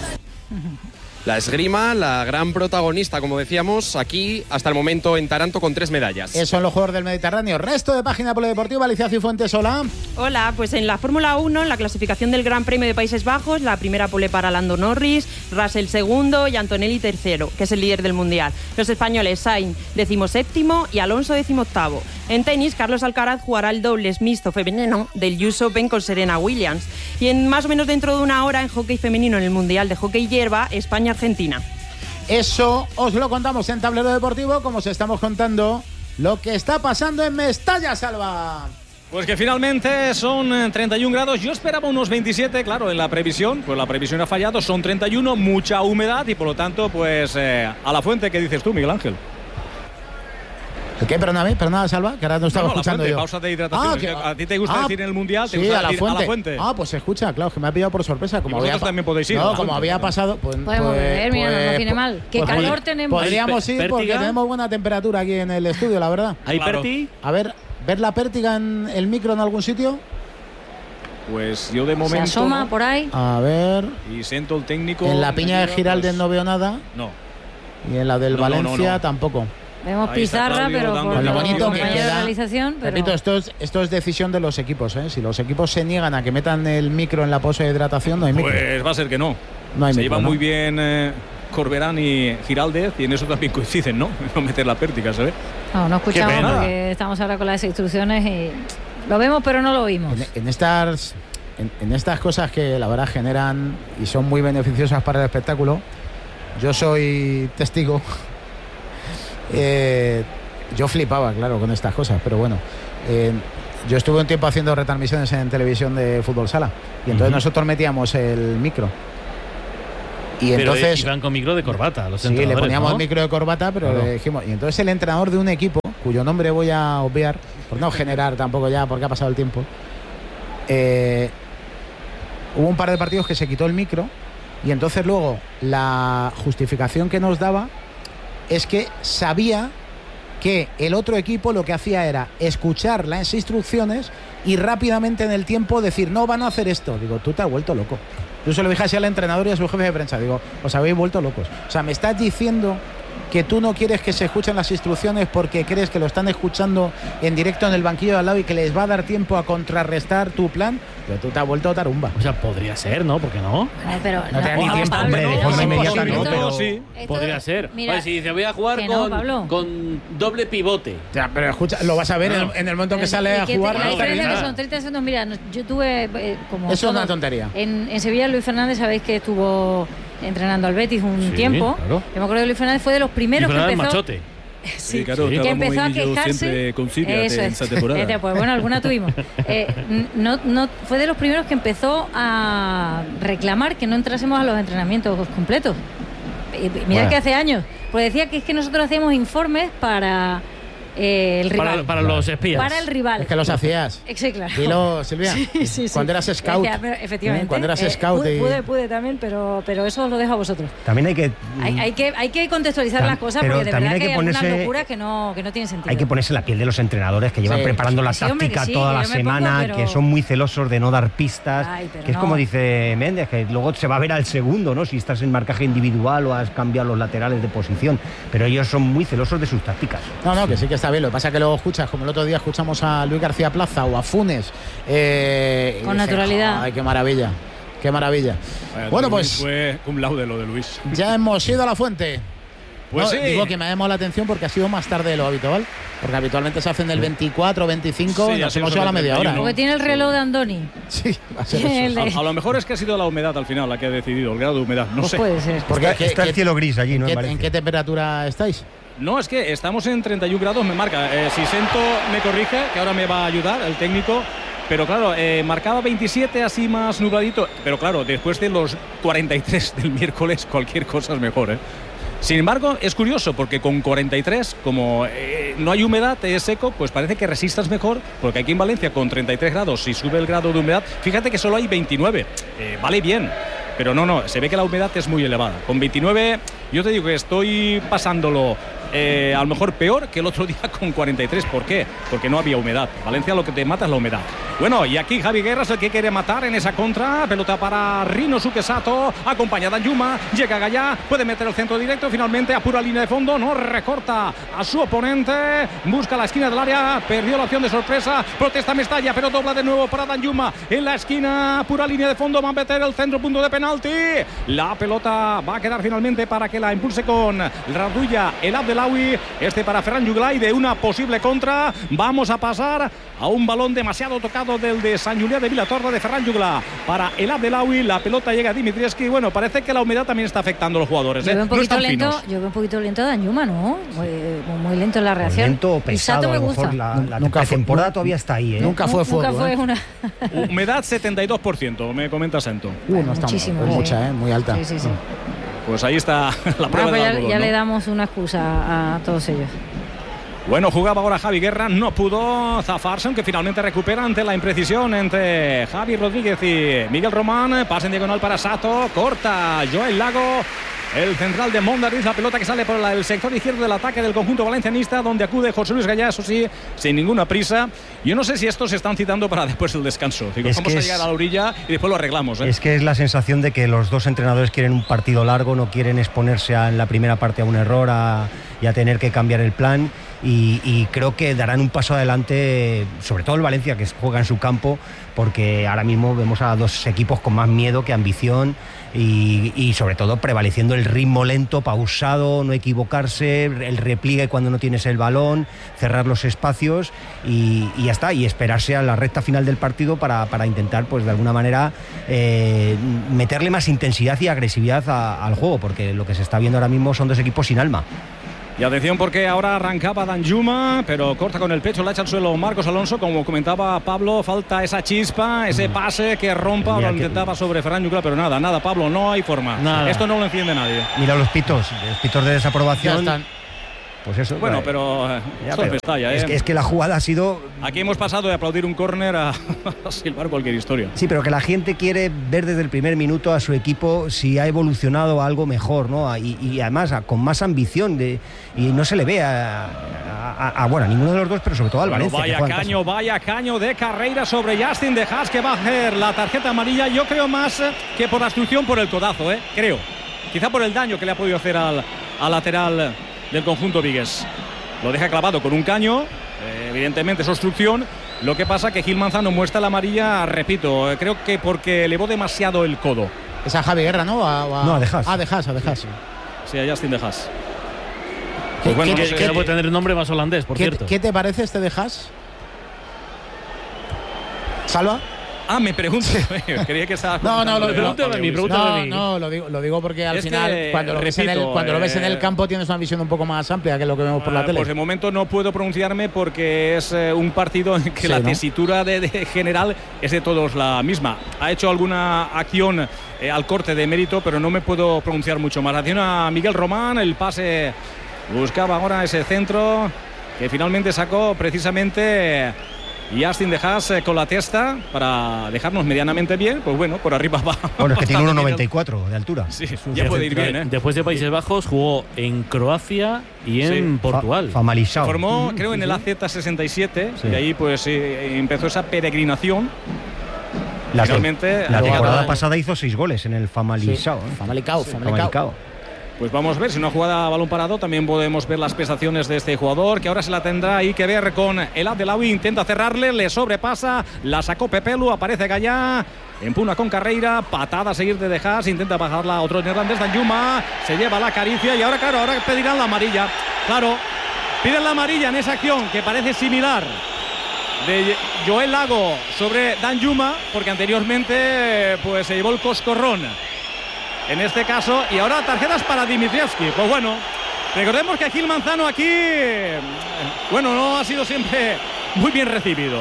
La esgrima, la gran protagonista, como decíamos, aquí hasta el momento en Taranto con tres medallas. Eso en los Juegos del Mediterráneo. Resto de página polideportiva, Alicia Cifuentes, hola. Hola, pues en la Fórmula uno, en la clasificación del Gran Premio de Países Bajos, la primera pole para Lando Norris, Russell segundo y Antonelli tercero, que es el líder del Mundial. Los españoles Sainz decimoséptimo y Alonso decimoctavo. En tenis, Carlos Alcaraz jugará el dobles mixto femenino del U S Open con Serena Williams. Y en más o menos dentro de una hora, en hockey femenino en el Mundial de Hockey Hierba, España-Argentina. Eso os lo contamos en Tablero Deportivo, como os estamos contando lo que está pasando en Mestalla, Salva. Pues que finalmente son treinta y un grados. Yo esperaba unos veintisiete, claro, en la previsión. Pues la previsión ha fallado, son treinta y uno, mucha humedad y por lo tanto, pues eh, a la fuente, ¿qué dices tú, Miguel Ángel? ¿El qué? Perdóname, perdóname, Salva, que ahora no estaba no, no, escuchando fuente, yo. Pausa de hidratación. Ah, que, ¿a ti te gusta ah, decir en el Mundial? ¿Te sí, gusta a la, decir fuente. a la fuente? Ah, pues se escucha, claro, que me ha pillado por sorpresa. Como y vosotros había, también podéis ir. No, como fuente, había ¿no? pasado... Pues, podemos pues, ver, mira, pues, no tiene mal. ¿Qué pues, calor tenemos? Podríamos ir porque tenemos buena temperatura aquí en el estudio, la verdad. ¿Hay claro. Perti? A ver, ¿ver la pértiga en el micro en algún sitio? Pues yo de momento... ¿Se asoma por ahí? A ver... Y siento el técnico... En la piña de Giraldes pues, no veo nada. No. Y en la del no, Valencia no, no, no. tampoco. Vemos pizarra, pero por lo bonito que queda. Realización, pero... Repito, esto es, esto es decisión de los equipos, ¿eh? Si los equipos se niegan a que metan el micro en la pose de hidratación, no hay micro. Pues va a ser que no. No hay se micro, lleva ¿no? muy bien eh, Corberán y Giraldez y en eso también coinciden, ¿no? No meter la pértiga, ¿sabes? No, no escuchamos porque estamos ahora con las instrucciones y lo vemos pero no lo oímos. En, en estas en, en estas cosas que la verdad generan y son muy beneficiosas para el espectáculo, yo soy testigo. eh, yo flipaba, claro, con estas cosas, pero bueno, eh, yo estuve un tiempo haciendo retransmisiones en televisión de fútbol sala y entonces uh-huh. nosotros metíamos el micro. Y pero entonces iban con micro de corbata, los sí, le poníamos ¿no? el micro de corbata, pero claro. le dijimos, y entonces el entrenador de un equipo, cuyo nombre voy a obviar, por no generar tampoco ya, porque ha pasado el tiempo, eh, hubo un par de partidos que se quitó el micro y entonces luego la justificación que nos daba es que sabía que el otro equipo lo que hacía era escuchar las instrucciones y rápidamente en el tiempo decir, no, van a hacer esto. Digo, tú te has vuelto loco. Yo se lo dije así al entrenador y a su jefe de prensa. Digo, os habéis vuelto locos. O sea, me estás diciendo que tú no quieres que se escuchen las instrucciones porque crees que lo están escuchando en directo en el banquillo de al lado y que les va a dar tiempo a contrarrestar tu plan. Pero tú te has vuelto tarumba. O sea, podría ser, ¿no? ¿Por qué no? Ay, pero no, no te da ni tiempo, hombre, de forma inmediata no, pero sí, podría ser. Mira, oye, si dice, voy a jugar con, no, con doble pivote. Ya, pero escucha, lo vas a ver no. en, en el momento que sale a jugar. La diferencia que son treinta segundos. Mira, yo tuve eh, como... Eso es una tontería. En, en Sevilla, Luis Fernández, sabéis que estuvo entrenando al Betis un sí, tiempo. Claro. Yo me acuerdo que Luis Fernández fue de los primeros que empezó... Machote. Sí, sí, claro, sí. Que empezó a quejarse con Siria eso en es. esa temporada. Este, pues bueno, alguna tuvimos. Eh, no, no, fue de los primeros que empezó a reclamar que no entrásemos a los entrenamientos completos. Eh, mira bueno. que hace años, pues decía que es que nosotros hacíamos informes para eh, el rival. Para, para los espías. Para el rival. Es que los hacías. Sí, claro. Dilo, Silvia. Sí, sí, sí. Cuando eras scout. Decía, pero, efectivamente. Cuando eras eh, scout. Pude, y... pude, pude también, pero, pero eso os lo dejo a vosotros. También hay que... Hay, hay que hay que contextualizar Tam, las cosas porque de verdad hay que, que hay ponerse, algunas locuras que no, que no tienen sentido. Hay que ponerse la piel de los entrenadores que llevan sí, preparando la sí, táctica hombre, que sí, toda la semana, pongo, pero... que son muy celosos de no dar pistas. Ay, que es no. como dice Méndez, que luego se va a ver al segundo, ¿no? Si estás en marcaje individual o has cambiado los laterales de posición. Pero ellos son muy celosos de sus tácticas. No, no, que sí que está bien. Lo que pasa es que luego escuchas, como el otro día escuchamos a Luis García Plaza o a Funes. Eh, Con naturalidad. Ay, qué maravilla. Qué maravilla. Vaya, bueno, pues. Fue un laude lo de Luis. Ya hemos ido a la fuente. Pues no, sí. Digo que me ha llamado la atención porque ha sido más tarde de lo habitual. Porque habitualmente se hacen del veinticuatro, veinticinco sí, y nos hemos ido a la media hora. Porque tiene el reloj de Andoni. Sí, va a ser eso. A, a lo mejor es que ha sido la humedad al final la que ha decidido, el grado de humedad. No pues sé. Puede ser. Porque está, está el cielo gris allí, ¿no? ¿En qué, ¿En qué temperatura estáis? No, es que estamos en treinta y un grados, me marca. Eh, si Sento me corrige, que ahora me va a ayudar, el técnico. Pero claro, eh, marcaba veintisiete, así más nubladito. Pero claro, después de los cuarenta y tres del miércoles, cualquier cosa es mejor, ¿eh? Sin embargo, es curioso porque con cuarenta y tres, como eh, no hay humedad, es seco, pues parece que resistas mejor, porque aquí en Valencia con treinta y tres grados, si sube el grado de humedad, fíjate que solo hay veintinueve, eh, vale bien, pero no, no, se ve que la humedad es muy elevada. Con veintinueve, yo te digo que estoy pasándolo eh, a lo mejor peor que el otro día con cuarenta y tres. ¿Por qué? Porque no había humedad. Valencia lo que te mata es la humedad. Bueno, y aquí Javi Guerra es el que quiere matar en esa contra. Pelota para Rinosuke Sato, acompañada Yuma, llega Gaya, puede meter el centro directo, finalmente a pura línea de fondo, no recorta a su oponente, busca la esquina del área, perdió la opción de sorpresa, protesta Mestalla, pero dobla de nuevo para Danjuma en la esquina, pura línea de fondo, va a meter el centro, punto de penalti. La pelota va a quedar finalmente para que la impulse con Radulla el Abdelawi, este para Ferran Juglà, y de una posible contra vamos a pasar a un balón demasiado tocado del de Sant Julià de Vilatorta de Ferran Juglà para el Abdelawi. La pelota llega a Dimitrievski. Bueno, parece que la humedad también está afectando a los jugadores, ¿eh? Yo veo un poquito, no lento, finos. yo veo un poquito lento a Danjuma, ¿no? Muy, muy lento en la reacción. Lento o pesado, a lo mejor la, la nunca temporada fue, todavía está ahí, ¿eh? Nunca fue fuego. Nunca fue ¿eh? una... Humedad setenta y dos por ciento, me comenta Sento. Uh, no está muchísimo, es sí. mucha, ¿eh? Muy alta. Sí, sí, sí. Pues ahí está la prueba ah, pues del ya, algodón, ya ¿no? le damos una excusa a todos ellos. Bueno, jugaba ahora Javi Guerra, no pudo zafarse, aunque finalmente recupera ante la imprecisión entre Javi Rodríguez y Miguel Román. Pase en diagonal para Sato, corta Joel Lago, el central de Mondariz, la pelota que sale por la, el sector izquierdo del ataque del conjunto valencianista, donde acude José Luis Gallá, eso sí, sin ninguna prisa. Yo no sé si estos se están citando para después del descanso. Digo, es vamos a es, llegar a la orilla y después lo arreglamos, ¿eh? Es que es la sensación de que los dos entrenadores quieren un partido largo, no quieren exponerse a, en la primera parte a un error a, y a tener que cambiar el plan. y, y creo que darán un paso adelante, sobre todo el Valencia, que juega en su campo, porque ahora mismo vemos a dos equipos con más miedo que ambición y, y sobre todo prevaleciendo el ritmo lento, pausado, no equivocarse, el repliegue cuando no tienes el balón, cerrar los espacios y, y ya está, y esperarse a la recta final del partido para, para intentar, pues de alguna manera, eh, meterle más intensidad y agresividad a, al juego, porque lo que se está viendo ahora mismo son dos equipos sin alma. Y atención porque ahora arrancaba Danjuma, pero corta con el pecho, la echa al suelo Marcos Alonso. Como comentaba Pablo, falta esa chispa, ese pase que rompa. Mira, lo que intentaba sobre Ferran Yucla, pero nada, nada, Pablo, no hay forma. Nada. Esto no lo entiende nadie. Mira los pitos, los pitos de desaprobación. Ya están. Pues eso. Bueno, vale. pero, ya, esto pero Mestalla, ¿eh? es, que, es que la jugada ha sido... Aquí hemos pasado de aplaudir un córner a, a silbar cualquier historia. Sí, pero que la gente quiere ver desde el primer minuto a su equipo si ha evolucionado a algo mejor, ¿no? Y, y además a, con más ambición de, y no se le ve a, a, a, a bueno, a ninguno de los dos, pero sobre todo al bueno, Valencia. Vaya caño, vaya caño de carrera sobre Justin de Haas, que va a hacer la tarjeta amarilla. Yo creo más que por la obstrucción, por el codazo, ¿eh? Creo. Quizá por el daño que le ha podido hacer al, al lateral del conjunto vigués. Lo deja clavado con un caño, eh, evidentemente es obstrucción. Lo que pasa que Gil Manzano muestra la amarilla, repito, eh, creo que porque elevó demasiado el codo. Es a Javi Guerra, ¿no? A, a... No, a De Haas. Ah, De Haas, a De Haas. Sí, a Justin De Haas. Pues bueno, ¿Qué, no sé, ¿qué, puede tener un nombre más holandés, por ¿qué, cierto? ¿Qué te parece este De Haas? ¿Salva? Ah, me pregunto. Creía que estaba. No, no, lo, me pregunto no, a mí, pregunto a mí. No, lo digo, lo digo porque al es final, que, cuando, lo, repito, ves en el, cuando eh, lo ves en el campo, tienes una visión un poco más amplia que lo que vemos por la eh, tele. Pues de momento no puedo pronunciarme porque es eh, un partido en que sí, la ¿no? tesitura de, de general es de todos la misma. Ha hecho alguna acción eh, al corte de mérito, pero no me puedo pronunciar mucho más. Atención a Miguel Román, el pase buscaba ahora ese centro que finalmente sacó precisamente Justin De Haas con la testa para dejarnos medianamente bien. Pues bueno, por arriba va. Bueno, es que tiene uno noventa y cuatro de altura. Sí, ya puede ir bien, ¿eh? Después de Países Bajos jugó en Croacia y en sí. Portugal. Fa Famalizado. Formó, creo, en el A Z sesenta y siete sí. y ahí pues eh, empezó esa peregrinación. La, Finalmente, la temporada pasada hizo seis goles en el Famalicao. Sí. ¿eh? Famalicao, sí. Famalicao. Famalicao. Pues vamos a ver, si una jugada a balón parado también podemos ver las prestaciones de este jugador, que ahora se la tendrá ahí que ver con el Abdelawi. Intenta cerrarle, le sobrepasa, la sacó Pepelu, aparece Gallá, empuna con Carreira, patada a seguir de De Haas, intenta bajarla a otro neerlandés, Danjuma, se lleva la caricia y ahora claro, ahora pedirán la amarilla. Claro, piden la amarilla en esa acción que parece similar de Joel Lago sobre Danjuma, porque anteriormente pues se llevó el coscorrón en este caso, y ahora tarjetas para Dimitrievski. Pues bueno, recordemos que Gil Manzano aquí, bueno, no ha sido siempre muy bien recibido.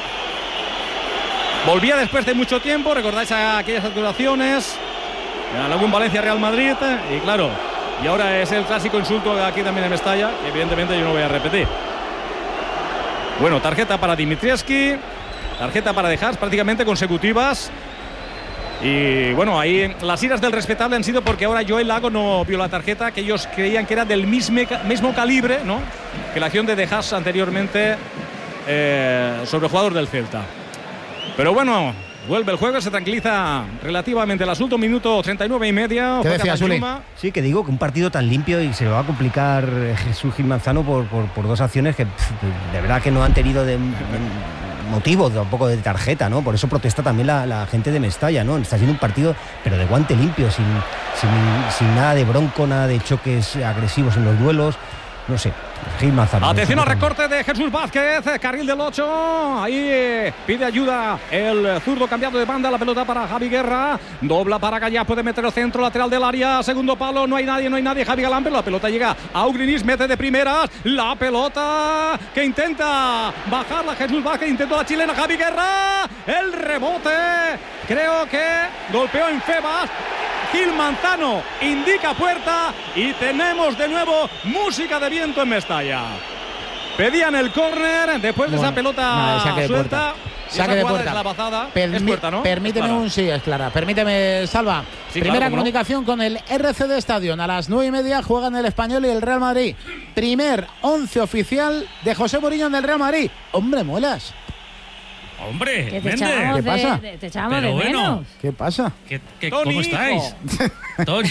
Volvía después de mucho tiempo, recordáis aquellas actuaciones en algún Valencia Real Madrid, y claro, y ahora es el clásico insulto aquí también en Mestalla, que evidentemente yo no voy a repetir. Bueno, tarjeta para Dimitrievski, tarjeta para De Haas, prácticamente consecutivas. Y bueno, ahí las iras del respetable han sido porque ahora Joel Lago no vio la tarjeta, que ellos creían que era del mismo, mismo calibre, ¿no?, que la acción de De Haas anteriormente eh, sobre el jugador del Celta. Pero bueno, vuelve el juego, se tranquiliza relativamente el asunto, minuto treinta y nueve y media. ¿Qué decía Zuli? Sí, que digo que un partido tan limpio y se lo va a complicar Jesús Gil Manzano por, por, por dos acciones que pff, de verdad que no han tenido de, de motivo, tampoco de tarjeta, ¿no? Por eso protesta también la, la gente de Mestalla, ¿no? Está siendo un partido, pero de guante limpio, sin, sin, sin nada de bronco, nada de choques agresivos en los duelos. No sé, Gil Manzano. Atención al recorte de Jesús Vázquez, carril del ocho. Ahí pide ayuda el zurdo cambiado de banda. La pelota para Javi Guerra. Dobla para Gallá, puede meter el centro lateral del área. Segundo palo, no hay nadie, no hay nadie. Javi Galán, pero la pelota llega a Ugrinis, mete de primeras. La pelota que intenta bajarla Jesús Vázquez, intentó la chilena Javi Guerra. El rebote, creo que golpeó en Febas. Gil Manzano indica puerta y tenemos de nuevo música de viento en Mestalla. Pedían el córner después bueno, de esa pelota no, saque de suelta. Saque de puerta. La bazada. Permi es puerta, ¿no? Permíteme es un sí, es clara. Permíteme, Salva. Sí, Primera claro, comunicación no. con el R C D Stadium. A las nueve y media juegan el Español y el Real Madrid. Primer once oficial de José Mourinho en el Real Madrid. Hombre, muelas. Hombre, que te Méndez. echábamos ¿Qué pasa? De, de, te echábamos Pero de bueno, menos. ¿Qué pasa? ¿Qué, qué, Tony, ¿Cómo estáis? Tony.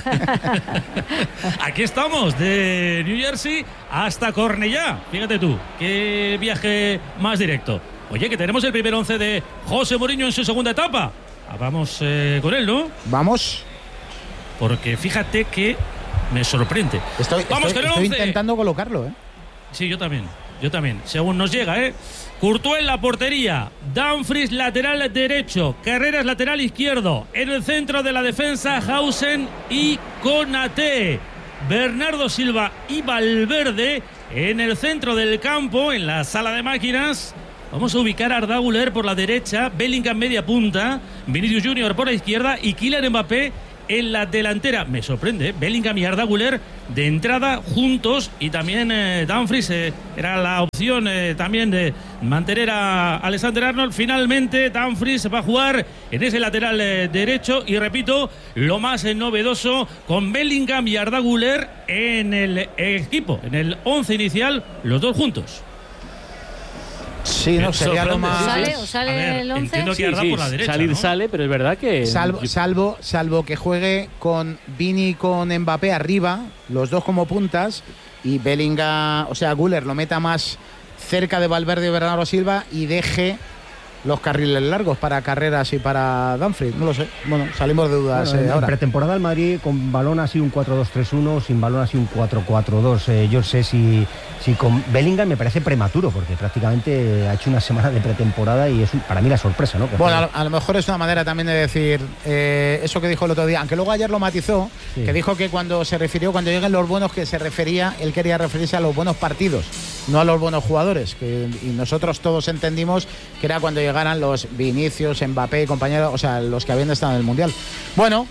Aquí estamos, de New Jersey hasta Cornellá. Fíjate tú, qué viaje más directo. Oye, que tenemos el primer once de José Mourinho en su segunda etapa. Ah, vamos eh, con él, ¿no? Vamos. Porque fíjate que me sorprende. Estoy, vamos estoy, con el estoy once. intentando colocarlo, ¿eh? Sí, yo también. Yo también. Según nos llega, ¿eh? Courtois en la portería. Dumfries lateral derecho. Carreras lateral izquierdo. En el centro de la defensa, Hausen y Konaté. Bernardo Silva y Valverde en el centro del campo, en la sala de máquinas. Vamos a ubicar a Arda Güler por la derecha, Bellingham media punta, Vinicius Junior por la izquierda y Kylian Mbappé en la delantera. Me sorprende, ¿eh? Bellingham y Arda Güler de entrada juntos, y también eh, Dumfries eh, era la opción eh, también de mantener a Alexander Arnold. Finalmente Dumfries va a jugar en ese lateral eh, derecho, y repito, lo más eh, novedoso, con Bellingham y Arda Güler en el equipo, en el once inicial, los dos juntos. Sí, no, sería lo más... ¿Sale o sale ver, el once? Entiendo que sí, sí, por la derecha, salir ¿no? sale, pero es verdad que... Salvo, salvo, salvo que juegue con Vini y con Mbappé arriba, los dos como puntas, y Bellingham, o sea, Güler lo meta más cerca de Valverde y Bernardo Silva y deje los carriles largos para Carreras y para Dumfries. No lo sé. Bueno, salimos de dudas bueno, eh, en ahora. Pretemporada el Madrid con balón así un cuatro dos tres uno, sin balón así un cuatro cuatro dos. Eh, yo sé si, si con Bellingham me parece prematuro, porque prácticamente ha hecho una semana de pretemporada y es un, para mí la sorpresa, ¿no? Que bueno, a, a lo mejor es una manera también de decir eh, eso que dijo el otro día, aunque luego ayer lo matizó, sí. que dijo que cuando se refirió, cuando lleguen los buenos, que se refería, él quería referirse a los buenos partidos, no a los buenos jugadores, que, y nosotros todos entendimos que era cuando llegaran los Vinicius, Mbappé y compañeros, o sea, los que habían estado en el Mundial. Bueno,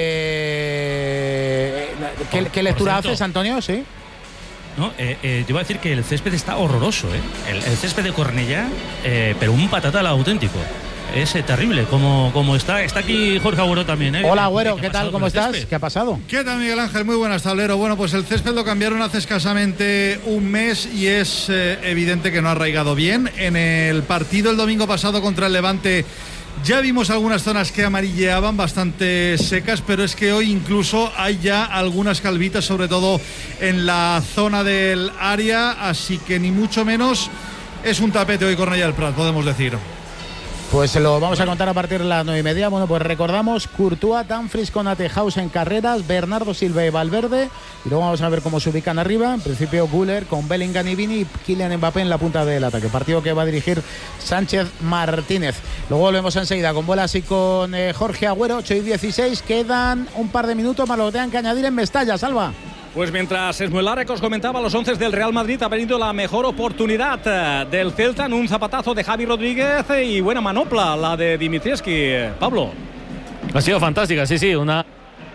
eh, ¿qué, por, ¿qué lectura cierto, haces, Antonio? Sí. No, eh, eh, te iba a decir que el césped está horroroso, ¿eh? El, el césped de Cornellá, eh, pero un patatal auténtico. Es eh, terrible como, como está. Está aquí Jorge Agüero también, ¿eh? Hola, Agüero, ¿qué, ¿qué tal? ¿Cómo estás? Césped? ¿Qué ha pasado? ¿Qué tal, Miguel Ángel? Muy buenas, tablero. Bueno, pues el césped lo cambiaron hace escasamente un mes y es eh, evidente que no ha arraigado bien. En el partido el domingo pasado contra el Levante ya vimos algunas zonas que amarilleaban, bastante secas, pero es que hoy incluso hay ya algunas calvitas, sobre todo en la zona del área, así que ni mucho menos es un tapete hoy Cornellá del Prat, podemos decir. Pues se lo vamos a contar a partir de las nueve y media. Bueno, pues recordamos: Courtois, Dumfries, Konaté, Hausen, Carreras, Bernardo Silva y Valverde. Y luego vamos a ver cómo se ubican arriba. En principio, Güler con Bellingham y Vini, y Kylian Mbappé en la punta del ataque. Partido que va a dirigir Sánchez Martínez. Luego volvemos enseguida con Bolas y con eh, Jorge Agüero. ocho y dieciséis. Quedan un par de minutos más lo que tengan que añadir en Mestalla. Salva. Pues mientras Esmuelara, que os comentaba, los once del Real Madrid, ha venido la mejor oportunidad del Celta en un zapatazo de Javi Rodríguez y buena manopla la de Dimitrievski. Pablo. Ha sido fantástica, sí, sí, una...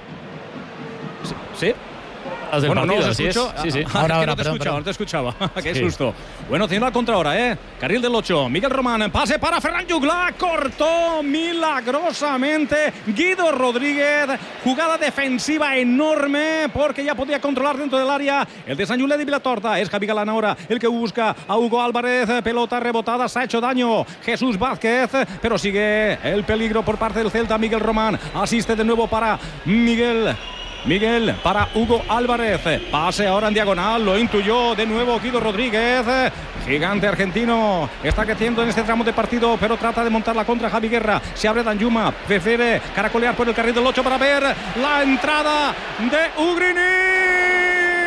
Sí. Del bueno, partido, no os escucho. Sí, sí. Ahora, ahora, no te perdón, escuchaba, perdón. no te escuchaba. Qué sí. susto. Bueno, tiene la contra ahora, ¿eh? Carril del ocho. Miguel Román, pase para Ferran Jugla. Cortó milagrosamente Guido Rodríguez. Jugada defensiva enorme porque ya podía controlar dentro del área el de San Julián de Vilatorta. Es Javi Galán ahora el que busca a Hugo Álvarez. Pelota rebotada, se ha hecho daño Jesús Vázquez, pero sigue el peligro por parte del Celta. Miguel Román asiste de nuevo para Miguel. Miguel para Hugo Álvarez, pase ahora en diagonal, lo intuyó de nuevo Guido Rodríguez, gigante argentino, está creciendo en este tramo de partido, pero trata de montar la contra Javi Guerra, se abre Danjuma, prefiere caracolear por el carril del ocho para ver la entrada de Ugrini.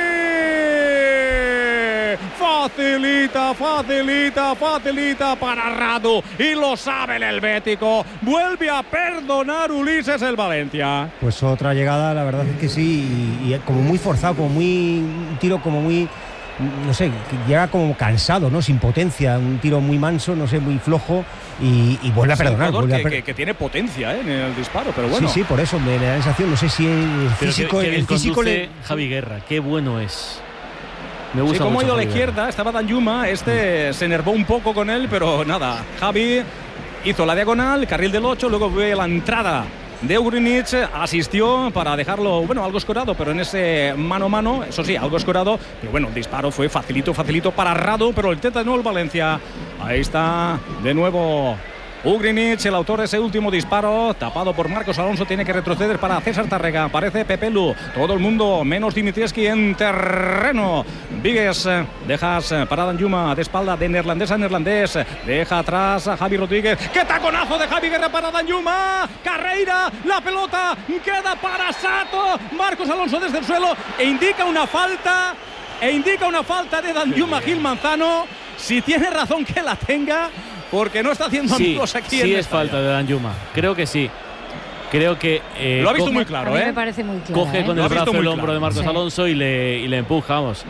Facilita, facilita, facilita para Radu y lo sabe el helvético. Vuelve a perdonar Ulises el Valencia. Pues otra llegada, la verdad es que sí, y, y como muy forzado, como muy un tiro como muy, no sé, llega como cansado, ¿no? Sin potencia, un tiro muy manso, no sé, muy flojo y, y vuelve a perdonar. Vuelve que, a per... que, que tiene potencia, ¿eh? En el disparo, pero bueno. Sí, sí, por eso me da la sensación, no sé si el físico, que, que el físico le... Javi Guerra, qué bueno es. Me gusta sí, como ha ido a la izquierda, estaba Danjuma, este mm. se enervó un poco con él, pero nada, Javi hizo la diagonal, carril del ocho, luego ve la entrada de Ugrinich, asistió para dejarlo, bueno, algo escorado, pero en ese mano a mano, eso sí, algo escorado, pero bueno, el disparo fue facilito, facilito para Radu, pero el Teta no, el Valencia Ahí está de nuevo Ugrinic, el autor de ese último disparo, tapado por Marcos Alonso, tiene que retroceder para César Tárrega. Aparece Pepelu, todo el mundo menos Dimitrievski en terreno. Vigues, dejas para Danjuma de espalda de neerlandés a neerlandés, deja atrás a Javi Rodríguez. ¡Qué taconazo de Javi Guerra para Danjuma! Carreira, la pelota queda para Sato. Marcos Alonso desde el suelo e indica una falta, e indica una falta de Danjuma Gil Manzano. Si tiene razón que la tenga, porque no está haciendo sí, amigos aquí. Sí, en es falta de Danjuma. Creo que sí. Creo que. Eh, lo ha visto muy claro, a mí ¿eh? me parece muy claro. Coge ¿eh? con el brazo el hombro claro. de Marcos sí. Alonso y le, y le empuja, vamos.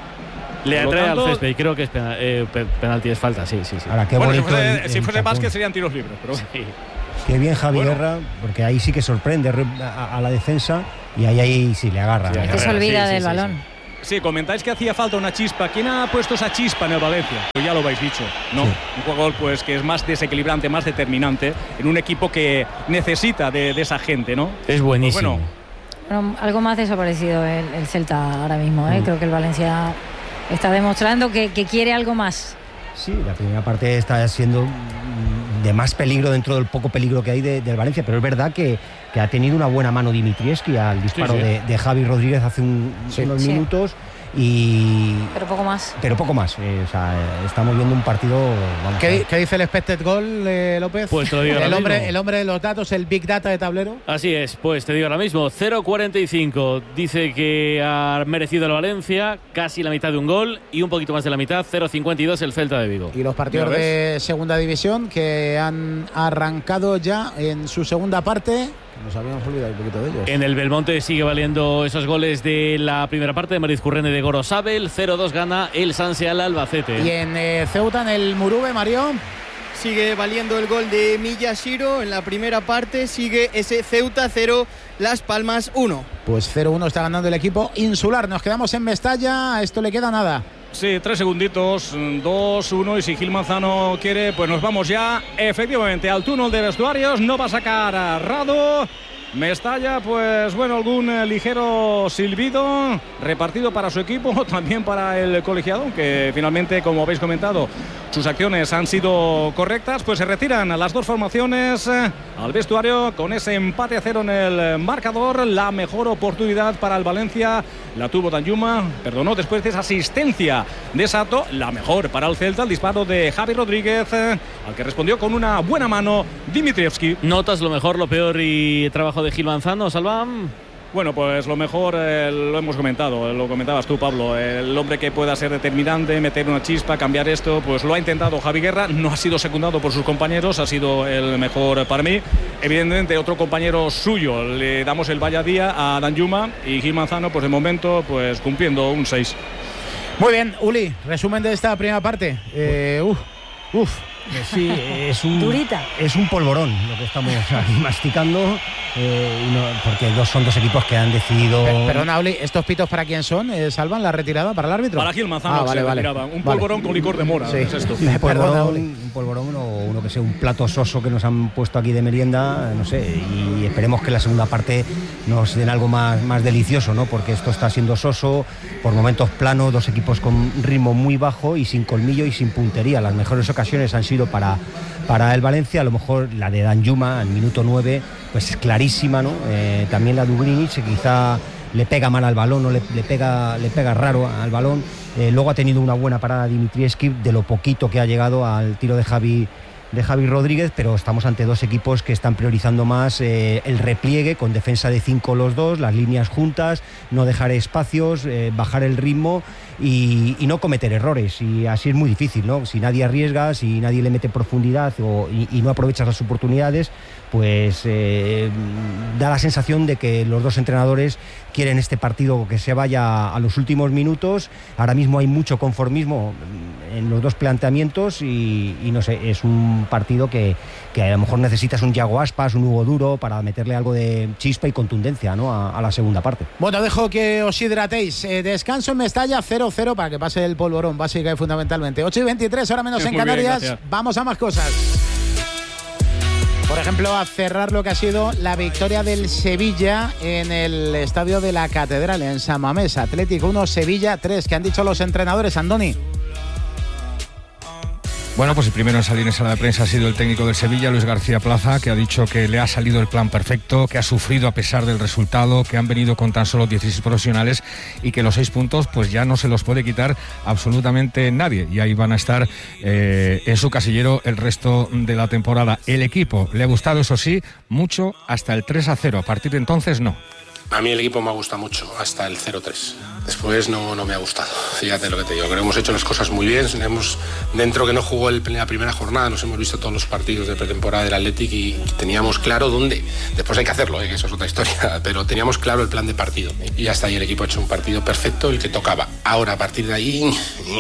Le atrae tanto, al césped y creo que es penal, eh, penalti, es falta, sí, sí, sí. Ahora, qué bueno, bonito si fuese, el, si fuese el básquet serían tiros libres, pero sí. Qué bien Javi bueno. Guerra, porque ahí sí que sorprende a, a la defensa y ahí, ahí sí le agarra. Sí, es que se olvida sí, del sí, balón. Sí, sí. Sí, comentáis que hacía falta una chispa. ¿Quién ha puesto esa chispa en el Valencia? Pues ya lo habéis dicho, ¿no? Sí. Un jugador pues que es más desequilibrante, más determinante en un equipo que necesita de, de esa gente, ¿no? Es buenísimo. Pues bueno. Bueno, algo más desaparecido el, el Celta ahora mismo, ¿eh? Mm. Creo que el Valencia está demostrando que, que quiere algo más. Sí, la primera parte está siendo de más peligro dentro del poco peligro que hay de, del Valencia, pero es verdad que, que ha tenido una buena mano Dimitrievski al disparo sí, sí. De, de Javi Rodríguez hace un, sí, unos sí. minutos. Y pero poco más pero poco más eh, o sea, eh, estamos viendo un partido vamos, ¿Qué, ¿Qué dice el expected goal, eh, López? Pues te lo digo el, ahora hombre, mismo. el hombre de los datos, el big data de tablero. Así es, pues te digo ahora mismo cero cuarenta y cinco. Dice que ha merecido el Valencia casi la mitad de un gol y un poquito más de la mitad, cero cincuenta y dos el Celta de Vigo. Y los partidos de segunda división que han arrancado ya en su segunda parte. Nos habíamos olvidado un poquito de ellos. En el Belmonte sigue valiendo esos goles de la primera parte de Mariz Currene de Gorosabel. cero dos gana el Sanse al Albacete. Y en eh, Ceuta, en el Murube, Mario. Sigue valiendo el gol de Miyashiro en la primera parte. Sigue ese Ceuta cero, Las Palmas uno. Pues cero uno está ganando el equipo insular. Nos quedamos en Mestalla. A esto le queda nada. Sí, tres segunditos, dos uno, y si Gil Manzano quiere, pues nos vamos ya efectivamente al túnel de vestuarios. No va a sacar a Rado. Mestalla, pues bueno, algún eh, ligero silbido repartido para su equipo, también para el colegiado, que finalmente, como habéis comentado, sus acciones han sido correctas. Pues se retiran las dos formaciones eh, al vestuario con ese empate a cero en el marcador. La mejor oportunidad para el Valencia la tuvo Danjuma, perdonó después de esa asistencia de Sato. La mejor para el Celta, el disparo de Javi Rodríguez, eh, al que respondió con una buena mano Dimitrievski. ¿Notas lo mejor, lo peor y trabajo de Gil Manzano, Salvam? Bueno, pues lo mejor eh, lo hemos comentado, lo comentabas tú, Pablo, el hombre que pueda ser determinante, meter una chispa, cambiar esto, pues lo ha intentado Javi Guerra, no ha sido secundado por sus compañeros, ha sido el mejor para mí. Evidentemente otro compañero suyo, le damos el vaya día a Danjuma, y Gil Manzano, pues de momento, pues cumpliendo un seis. Muy bien, Uli, resumen de esta primera parte. Eh, uf, uf. Sí, es un, Durita. es un polvorón lo que estamos aquí masticando, eh, y no, porque dos, son dos equipos que han decidido... Per, perdona, Oli, ¿estos pitos para quién son? Eh, ¿Salvan la retirada para el árbitro? Para Gil Manzano, ah, vale, se vale. retiraba. Un polvorón vale. Con licor de mora, sí. Es esto. Un polvorón, un polvorón o uno que sea un plato soso que nos han puesto aquí de merienda, no sé, y esperemos que la segunda parte nos den algo más, más delicioso, ¿no? Porque esto está siendo soso, por momentos plano, dos equipos con ritmo muy bajo y sin colmillo y sin puntería. Las mejores ocasiones han sido para, para el Valencia, a lo mejor la de Danjuma al minuto nueve, pues es clarísima, ¿no? Eh, también la de Ugrinic, quizá le pega mal al balón, o le, le, pega, le pega raro al balón. Eh, luego ha tenido una buena parada Dimitrievski, de lo poquito que ha llegado al tiro de Javi de Javi Rodríguez, pero estamos ante dos equipos que están priorizando más eh, el repliegue, con defensa de cinco los dos, las líneas juntas, no dejar espacios, eh, bajar el ritmo y, y no cometer errores, y así es muy difícil, ¿no? Si nadie arriesga, si nadie le mete profundidad o, y, y no aprovechas las oportunidades, pues eh, da la sensación de que los dos entrenadores quieren este partido que se vaya a los últimos minutos. Ahora mismo hay mucho conformismo en los dos planteamientos y, y no sé, es un partido que, que a lo mejor necesitas un Yago Aspas, un Hugo Duro para meterle algo de chispa y contundencia, ¿no? a, a la segunda parte. Bueno, dejo que os hidratéis. Eh, descanso en Mestalla, cero cero para que pase el polvorón, básica y fundamentalmente. ocho y veintitrés, ahora menos en Canarias. Bien, vamos a más cosas. Por ejemplo, a cerrar lo que ha sido la victoria del Sevilla en el estadio de la Catedral, en San Mamés. Atlético uno, Sevilla tres. ¿Qué han dicho los entrenadores, Andoni? Bueno, pues el primero en salir en sala de prensa ha sido el técnico del Sevilla, Luis García Plaza, que ha dicho que le ha salido el plan perfecto, que ha sufrido a pesar del resultado, que han venido con tan solo dieciséis profesionales y que los seis puntos pues ya no se los puede quitar absolutamente nadie. Y ahí van a estar eh, en su casillero el resto de la temporada. El equipo le ha gustado, eso sí, mucho hasta el tres a cero. A partir de entonces, no. A mí el equipo me ha gustado mucho, hasta el cero tres. Después no, no me ha gustado. Fíjate lo que te digo, creo que hemos hecho las cosas muy bien. Hemos, dentro que no jugó el, la primera jornada, nos hemos visto todos los partidos de pretemporada del Athletic y teníamos claro dónde. Después hay que hacerlo, ¿eh? Que eso es otra historia, pero teníamos claro el plan de partido. Y hasta ahí el equipo ha hecho un partido perfecto, el que tocaba. Ahora, a partir de ahí...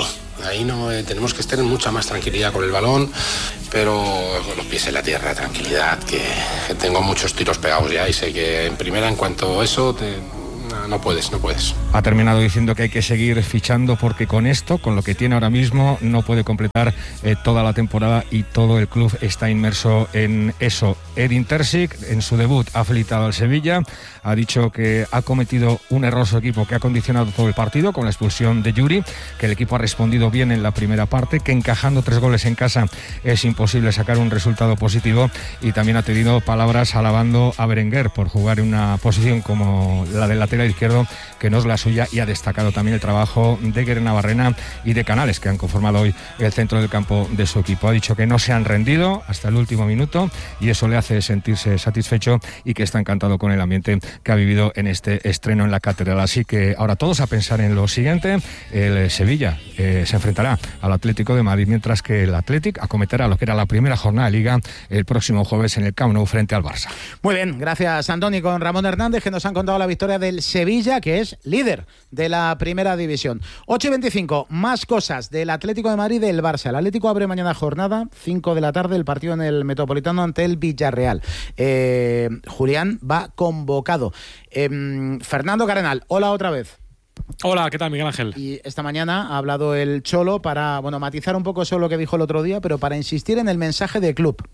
Ahí no eh, tenemos que estar en mucha más tranquilidad con el balón, pero con los pies en la tierra, tranquilidad, que, que tengo muchos tiros pegados ya y sé que en primera, en cuanto a eso, te, no, no puedes, no puedes. Ha terminado diciendo que hay que seguir fichando porque con esto, con lo que tiene ahora mismo, no puede completar eh, toda la temporada y todo el club está inmerso en eso. Edin Terzic, en su debut, ha felicitado al Sevilla, ha dicho que ha cometido un error su equipo que ha condicionado todo el partido con la expulsión de Yuri, que el equipo ha respondido bien en la primera parte, que encajando tres goles en casa es imposible sacar un resultado positivo, y también ha tenido palabras alabando a Berenguer por jugar en una posición como la del lateral izquierdo, que no es la suya, y ha destacado también el trabajo de Guerra Navarrena y de Canales, que han conformado hoy el centro del campo de su equipo. Ha dicho que no se han rendido hasta el último minuto y eso le hace sentirse satisfecho y que está encantado con el ambiente que ha vivido en este estreno en la Catedral. Así que ahora todos a pensar en lo siguiente. El Sevilla eh, se enfrentará al Atlético de Madrid, mientras que el Athletic acometerá lo que era la primera jornada de Liga el próximo jueves en el Camp Nou frente al Barça. Muy bien, gracias Antoni, con Ramón Hernández, que nos han contado la victoria del Sevilla, que es líder de la primera división. ocho y veinticinco, más cosas del Atlético de Madrid y del Barça. El Atlético abre mañana jornada, cinco de la tarde, el partido en el Metropolitano ante el Villarreal. Eh, Julián va convocado. Eh, Fernando Cardenal, hola otra vez. Hola, ¿qué tal, Miguel Ángel? Y esta mañana ha hablado el Cholo para, bueno, matizar un poco eso lo que dijo el otro día, pero para insistir en el mensaje de club.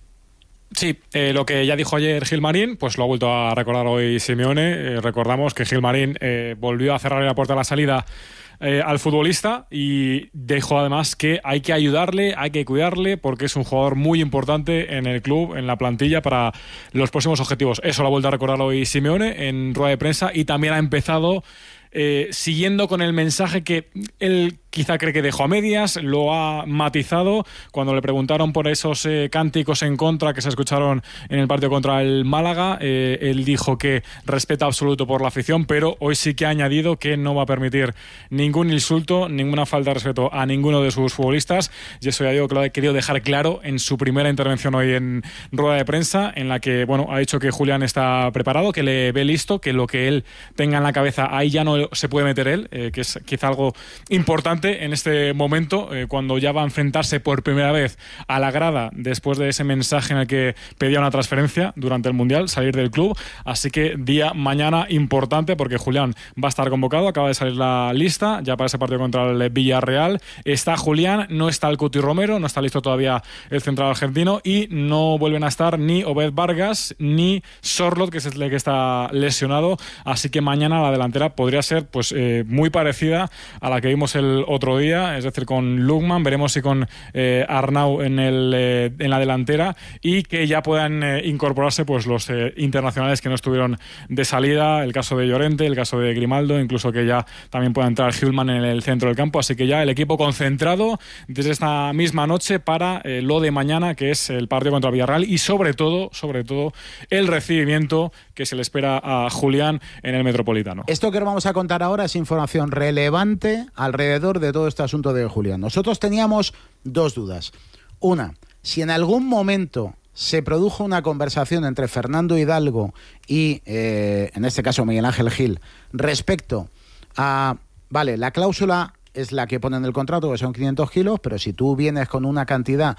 Sí, eh, lo que ya dijo ayer Gilmarín, pues lo ha vuelto a recordar hoy Simeone. Eh, recordamos que Gilmarín eh, volvió a cerrarle la puerta a la salida eh, al futbolista y dijo además que hay que ayudarle, hay que cuidarle, porque es un jugador muy importante en el club, en la plantilla, para los próximos objetivos. Eso lo ha vuelto a recordar hoy Simeone en rueda de prensa, y también ha empezado eh, siguiendo con el mensaje que él quizá cree que dejó a medias, lo ha matizado cuando le preguntaron por esos eh, cánticos en contra que se escucharon en el partido contra el Málaga. Eh, él dijo que respeto absoluto por la afición, pero hoy sí que ha añadido que no va a permitir ningún insulto, ninguna falta de respeto a ninguno de sus futbolistas, y eso ya digo que lo ha querido dejar claro en su primera intervención hoy en rueda de prensa, en la que bueno, ha dicho que Julián está preparado, que le ve listo, que lo que él tenga en la cabeza ahí ya no se puede meter él, eh, que es quizá algo importante en este momento, eh, cuando ya va a enfrentarse por primera vez a la grada después de ese mensaje en el que pedía una transferencia durante el Mundial, salir del club. Así que día mañana importante, porque Julián va a estar convocado, acaba de salir la lista ya para ese partido contra el Villarreal. Está Julián, no está el Cuti Romero, no está listo todavía el central argentino, y no vuelven a estar ni Obed Vargas ni Sorloth, que es el que está lesionado. Así que mañana la delantera podría ser pues eh, muy parecida a la que vimos el otro día, es decir, con Lukman, veremos si con eh, Arnau en, el, eh, en la delantera, y que ya puedan eh, incorporarse pues los eh, internacionales que no estuvieron de salida, el caso de Llorente, el caso de Grimaldo, incluso que ya también pueda entrar Hillman en el centro del campo. Así que ya el equipo concentrado desde esta misma noche para eh, lo de mañana, que es el partido contra Villarreal, y sobre todo, sobre todo el recibimiento que se le espera a Julián en el Metropolitano. Esto que os vamos a contar ahora es información relevante alrededor de todo este asunto de Julián. Nosotros teníamos dos dudas. Una, si en algún momento se produjo una conversación entre Fernando Hidalgo y, eh, en este caso, Miguel Ángel Gil, respecto a, vale, la cláusula es la que pone en el contrato, que son quinientos kilos, pero si tú vienes con una cantidad,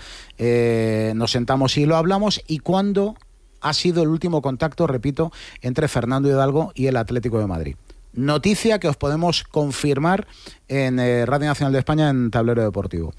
eh, nos sentamos y lo hablamos. ¿Y cuándo ha sido el último contacto, repito, entre Fernando Hidalgo y el Atlético de Madrid? Noticia que os podemos confirmar en eh, Radio Nacional de España, en Tablero Deportivo.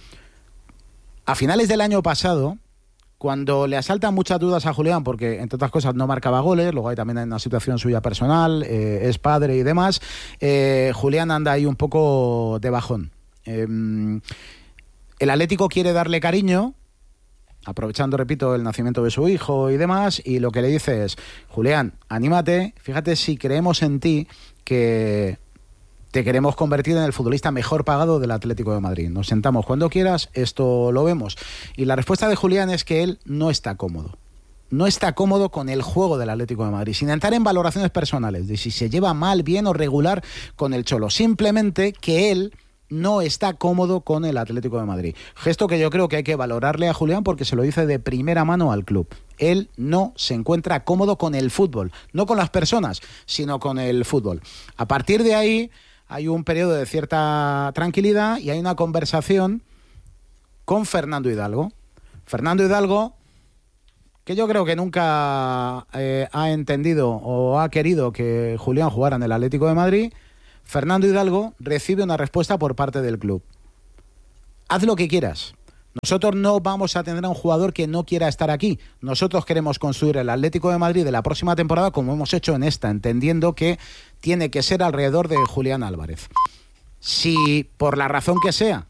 A finales del año pasado, cuando le asaltan muchas dudas a Julián, porque entre otras cosas no marcaba goles, luego hay también una situación suya personal, eh, es padre y demás, eh, Julián anda ahí un poco de bajón. Eh, el Atlético quiere darle cariño, aprovechando, repito, el nacimiento de su hijo y demás, y lo que le dice es: Julián, anímate, fíjate si creemos en ti, que te queremos convertir en el futbolista mejor pagado del Atlético de Madrid. Nos sentamos cuando quieras, esto lo vemos. Y la respuesta de Julián es que él no está cómodo. No está cómodo con el juego del Atlético de Madrid, sin entrar en valoraciones personales de si se lleva mal, bien o regular con el Cholo. Simplemente que él no está cómodo con el Atlético de Madrid. Gesto que yo creo que hay que valorarle a Julián, porque se lo dice de primera mano al club. Él no se encuentra cómodo con el fútbol, no con las personas, sino con el fútbol. A partir de ahí hay un periodo de cierta tranquilidad y hay una conversación con Fernando Hidalgo. Fernando Hidalgo, que yo creo que nunca eh, ha entendido o ha querido que Julián jugara en el Atlético de Madrid. Fernando Hidalgo recibe una respuesta por parte del club: haz lo que quieras, nosotros no vamos a tener a un jugador que no quiera estar aquí, nosotros queremos construir el Atlético de Madrid de la próxima temporada como hemos hecho en esta, entendiendo que tiene que ser alrededor de Julián Álvarez. Si por la razón que sea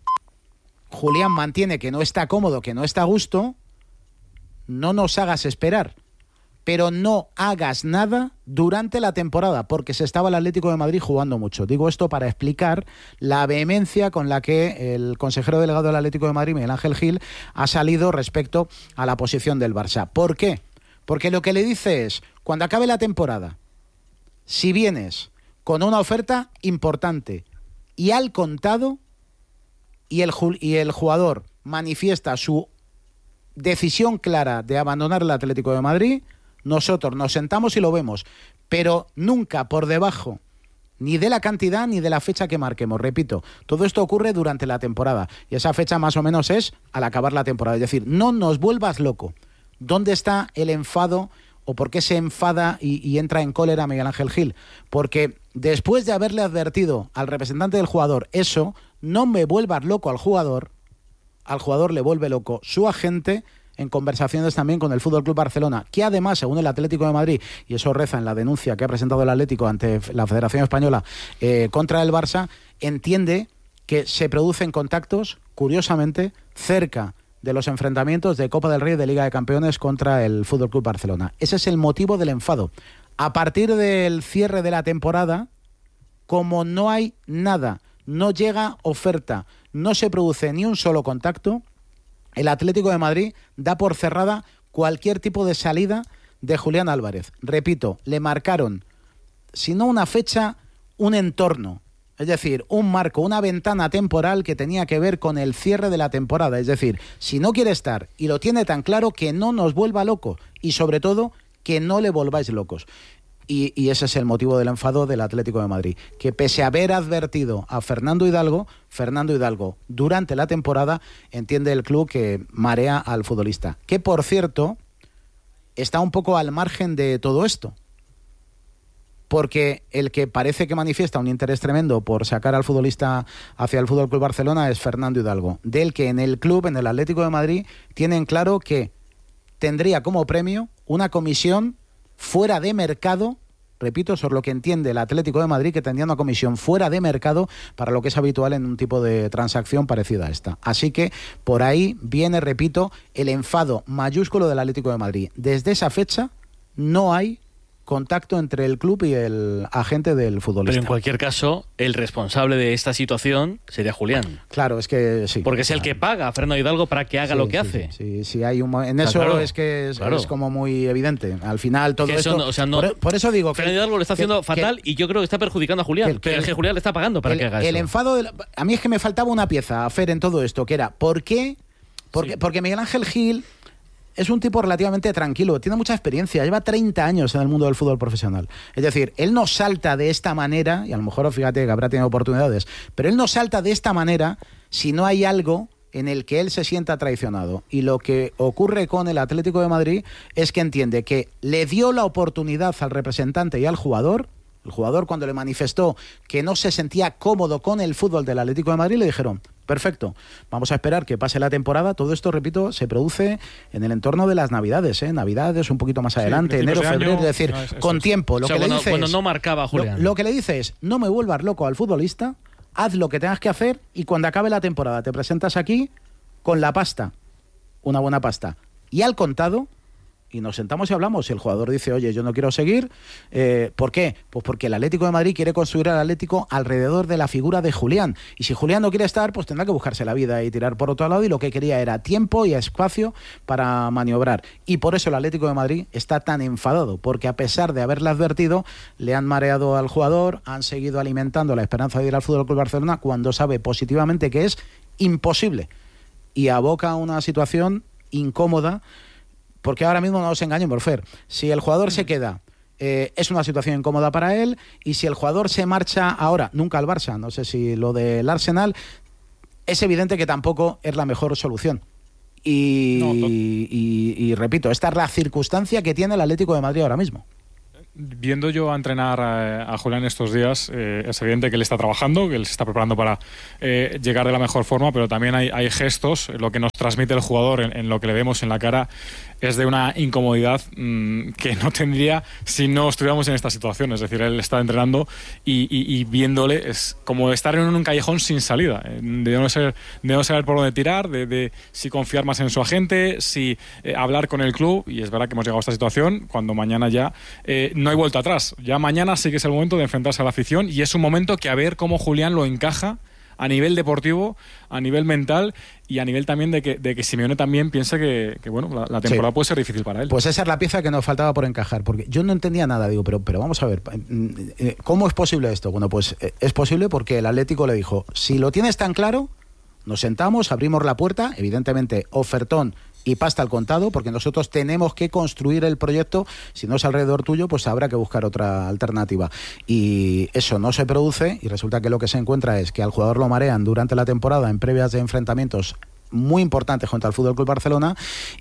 Julián mantiene que no está cómodo, que no está a gusto, no nos hagas esperar, pero no hagas nada durante la temporada, porque se estaba el Atlético de Madrid jugando mucho. Digo esto para explicar la vehemencia con la que el consejero delegado del Atlético de Madrid, Miguel Ángel Gil, ha salido respecto a la posición del Barça. ¿Por qué? Porque lo que le dice es: cuando acabe la temporada, si vienes con una oferta importante y al contado, y el, y el jugador manifiesta su decisión clara de abandonar el Atlético de Madrid, nosotros nos sentamos y lo vemos, pero nunca por debajo ni de la cantidad ni de la fecha que marquemos. Repito, todo esto ocurre durante la temporada y esa fecha más o menos es al acabar la temporada. Es decir, no nos vuelvas loco. ¿Dónde está el enfado o por qué se enfada y, y entra en cólera Miguel Ángel Gil? Porque después de haberle advertido al representante del jugador eso, no me vuelvas loco al jugador, al jugador le vuelve loco su agente, en conversaciones también con el F C Barcelona, que además, según el Atlético de Madrid, y eso reza en la denuncia que ha presentado el Atlético ante la Federación Española eh, contra el Barça, entiende que se producen contactos, curiosamente, cerca de los enfrentamientos de Copa del Rey y de Liga de Campeones contra el F C Barcelona. Ese es el motivo del enfado. A partir del cierre de la temporada, como no hay nada, no llega oferta, no se produce ni un solo contacto, el Atlético de Madrid da por cerrada cualquier tipo de salida de Julián Álvarez. Repito, le marcaron, si no una fecha, un entorno. Es decir, un marco, una ventana temporal que tenía que ver con el cierre de la temporada. Es decir, si no quiere estar y lo tiene tan claro, que no nos vuelva loco. Y sobre todo, que no le volváis locos. Y, y ese es el motivo del enfado del Atlético de Madrid, que pese a haber advertido a Fernando Hidalgo, Fernando Hidalgo durante la temporada entiende el club que marea al futbolista, que por cierto está un poco al margen de todo esto, porque el que parece que manifiesta un interés tremendo por sacar al futbolista hacia el F C Barcelona es Fernando Hidalgo, del que en el club, en el Atlético de Madrid, tienen claro que tendría como premio una comisión fuera de mercado. Repito, eso es lo que entiende el Atlético de Madrid, que tendría una comisión fuera de mercado para lo que es habitual en un tipo de transacción parecida a esta. Así que por ahí viene, repito, el enfado mayúsculo del Atlético de Madrid. Desde esa fecha no hay contacto entre el club y el agente del futbolista. Pero en cualquier caso, el responsable de esta situación sería Julián. Claro, es que sí. Porque es claro. el que paga a Fernando Hidalgo para que haga sí, lo que sí, hace. Sí, sí, sí, hay un, en eso claro, es que es, claro. es como muy evidente. Al final todo que eso esto... No, o sea, no, por, por eso digo... Fernando que, Hidalgo lo está haciendo que, fatal que, y yo creo que está perjudicando a Julián. Que, pero es que Julián le está pagando para el, que haga el eso. El enfado... De la, a mí es que me faltaba una pieza, Fer, en todo esto, que era ¿por qué? Porque, sí. porque Miguel Ángel Gil... es un tipo relativamente tranquilo, tiene mucha experiencia, lleva treinta años en el mundo del fútbol profesional. Es decir, él no salta de esta manera, y a lo mejor fíjate que habrá tenido oportunidades, pero él no salta de esta manera si no hay algo en el que él se sienta traicionado. Y lo que ocurre con el Atlético de Madrid es que entiende que le dio la oportunidad al representante y al jugador. El jugador, cuando le manifestó que no se sentía cómodo con el fútbol del Atlético de Madrid, le dijeron: perfecto, vamos a esperar que pase la temporada. Todo esto, repito, se produce en el entorno de las Navidades, ¿eh? Navidades un poquito más adelante, sí, enero, febrero, es decir, no, es, con es. tiempo. Lo, o sea, que bueno, le dice bueno, es, no marcaba Julián. Lo, lo que le dice es: no me vuelvas loco al futbolista, haz lo que tengas que hacer y cuando acabe la temporada te presentas aquí con la pasta, una buena pasta, y al contado, y nos sentamos y hablamos. Si el jugador dice, oye, yo no quiero seguir, eh, ¿por qué? Pues porque el Atlético de Madrid quiere construir al Atlético alrededor de la figura de Julián. Y si Julián no quiere estar, pues tendrá que buscarse la vida y tirar por otro lado. Y lo que quería era tiempo y espacio para maniobrar. Y por eso el Atlético de Madrid está tan enfadado, porque a pesar de haberle advertido, le han mareado al jugador, han seguido alimentando la esperanza de ir al F C Barcelona cuando sabe positivamente que es imposible. Y aboca a una situación incómoda. Porque ahora mismo no nos engañemos, Fer. Si el jugador se queda, eh, es una situación incómoda para él. Y si el jugador se marcha ahora, nunca al Barça, no sé si lo del Arsenal, es evidente que tampoco es la mejor solución. Y, no, no. y, y, y repito, esta es la circunstancia que tiene el Atlético de Madrid ahora mismo. Viendo yo a entrenar a, a Julián estos días, eh, es evidente que él está trabajando, que él se está preparando para eh, llegar de la mejor forma, pero también hay, hay gestos, lo que nos transmite el jugador en, en lo que le vemos en la cara es de una incomodidad mmm, que no tendría si no estuviéramos en esta situación. Es decir, él está entrenando y, y, y viéndole es como estar en un callejón sin salida, de no, ser, de no saber por dónde tirar, de, de si confiar más en su agente, si eh, hablar con el club. Y es verdad que hemos llegado a esta situación cuando mañana ya eh, no hay vuelta atrás. Ya mañana sí que es el momento de enfrentarse a la afición y es un momento que a ver cómo Julián lo encaja a nivel deportivo, a nivel mental y a nivel también de que, de que Simeone también piense que, que bueno, la, la temporada sí. puede ser difícil para él. Pues esa es la pieza que nos faltaba por encajar, porque yo no entendía nada, digo, pero, pero vamos a ver, ¿cómo es posible esto? Bueno, pues es posible porque el Atlético le dijo, si lo tienes tan claro, nos sentamos, abrimos la puerta, evidentemente ofertón y pasta al contado, porque nosotros tenemos que construir el proyecto. Si no es alrededor tuyo, pues habrá que buscar otra alternativa. Y eso no se produce, y resulta que lo que se encuentra es que al jugador lo marean durante la temporada en previas de enfrentamientos muy importantes contra el F C Barcelona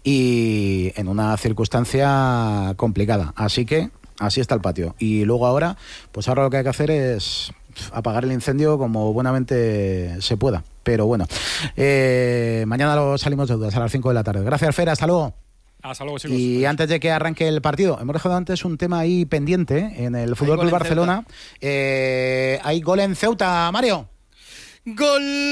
y en una circunstancia complicada. Así que así está el patio. Y luego ahora, pues ahora lo que hay que hacer es apagar el incendio como buenamente se pueda. Pero bueno, eh, mañana lo salimos de dudas a las cinco de la tarde. Gracias, Fer, hasta luego. Hasta luego, chicos. Y antes de que arranque el partido, hemos dejado antes un tema ahí pendiente en el F C Barcelona. Eh, hay gol en Ceuta, Mario. Gol.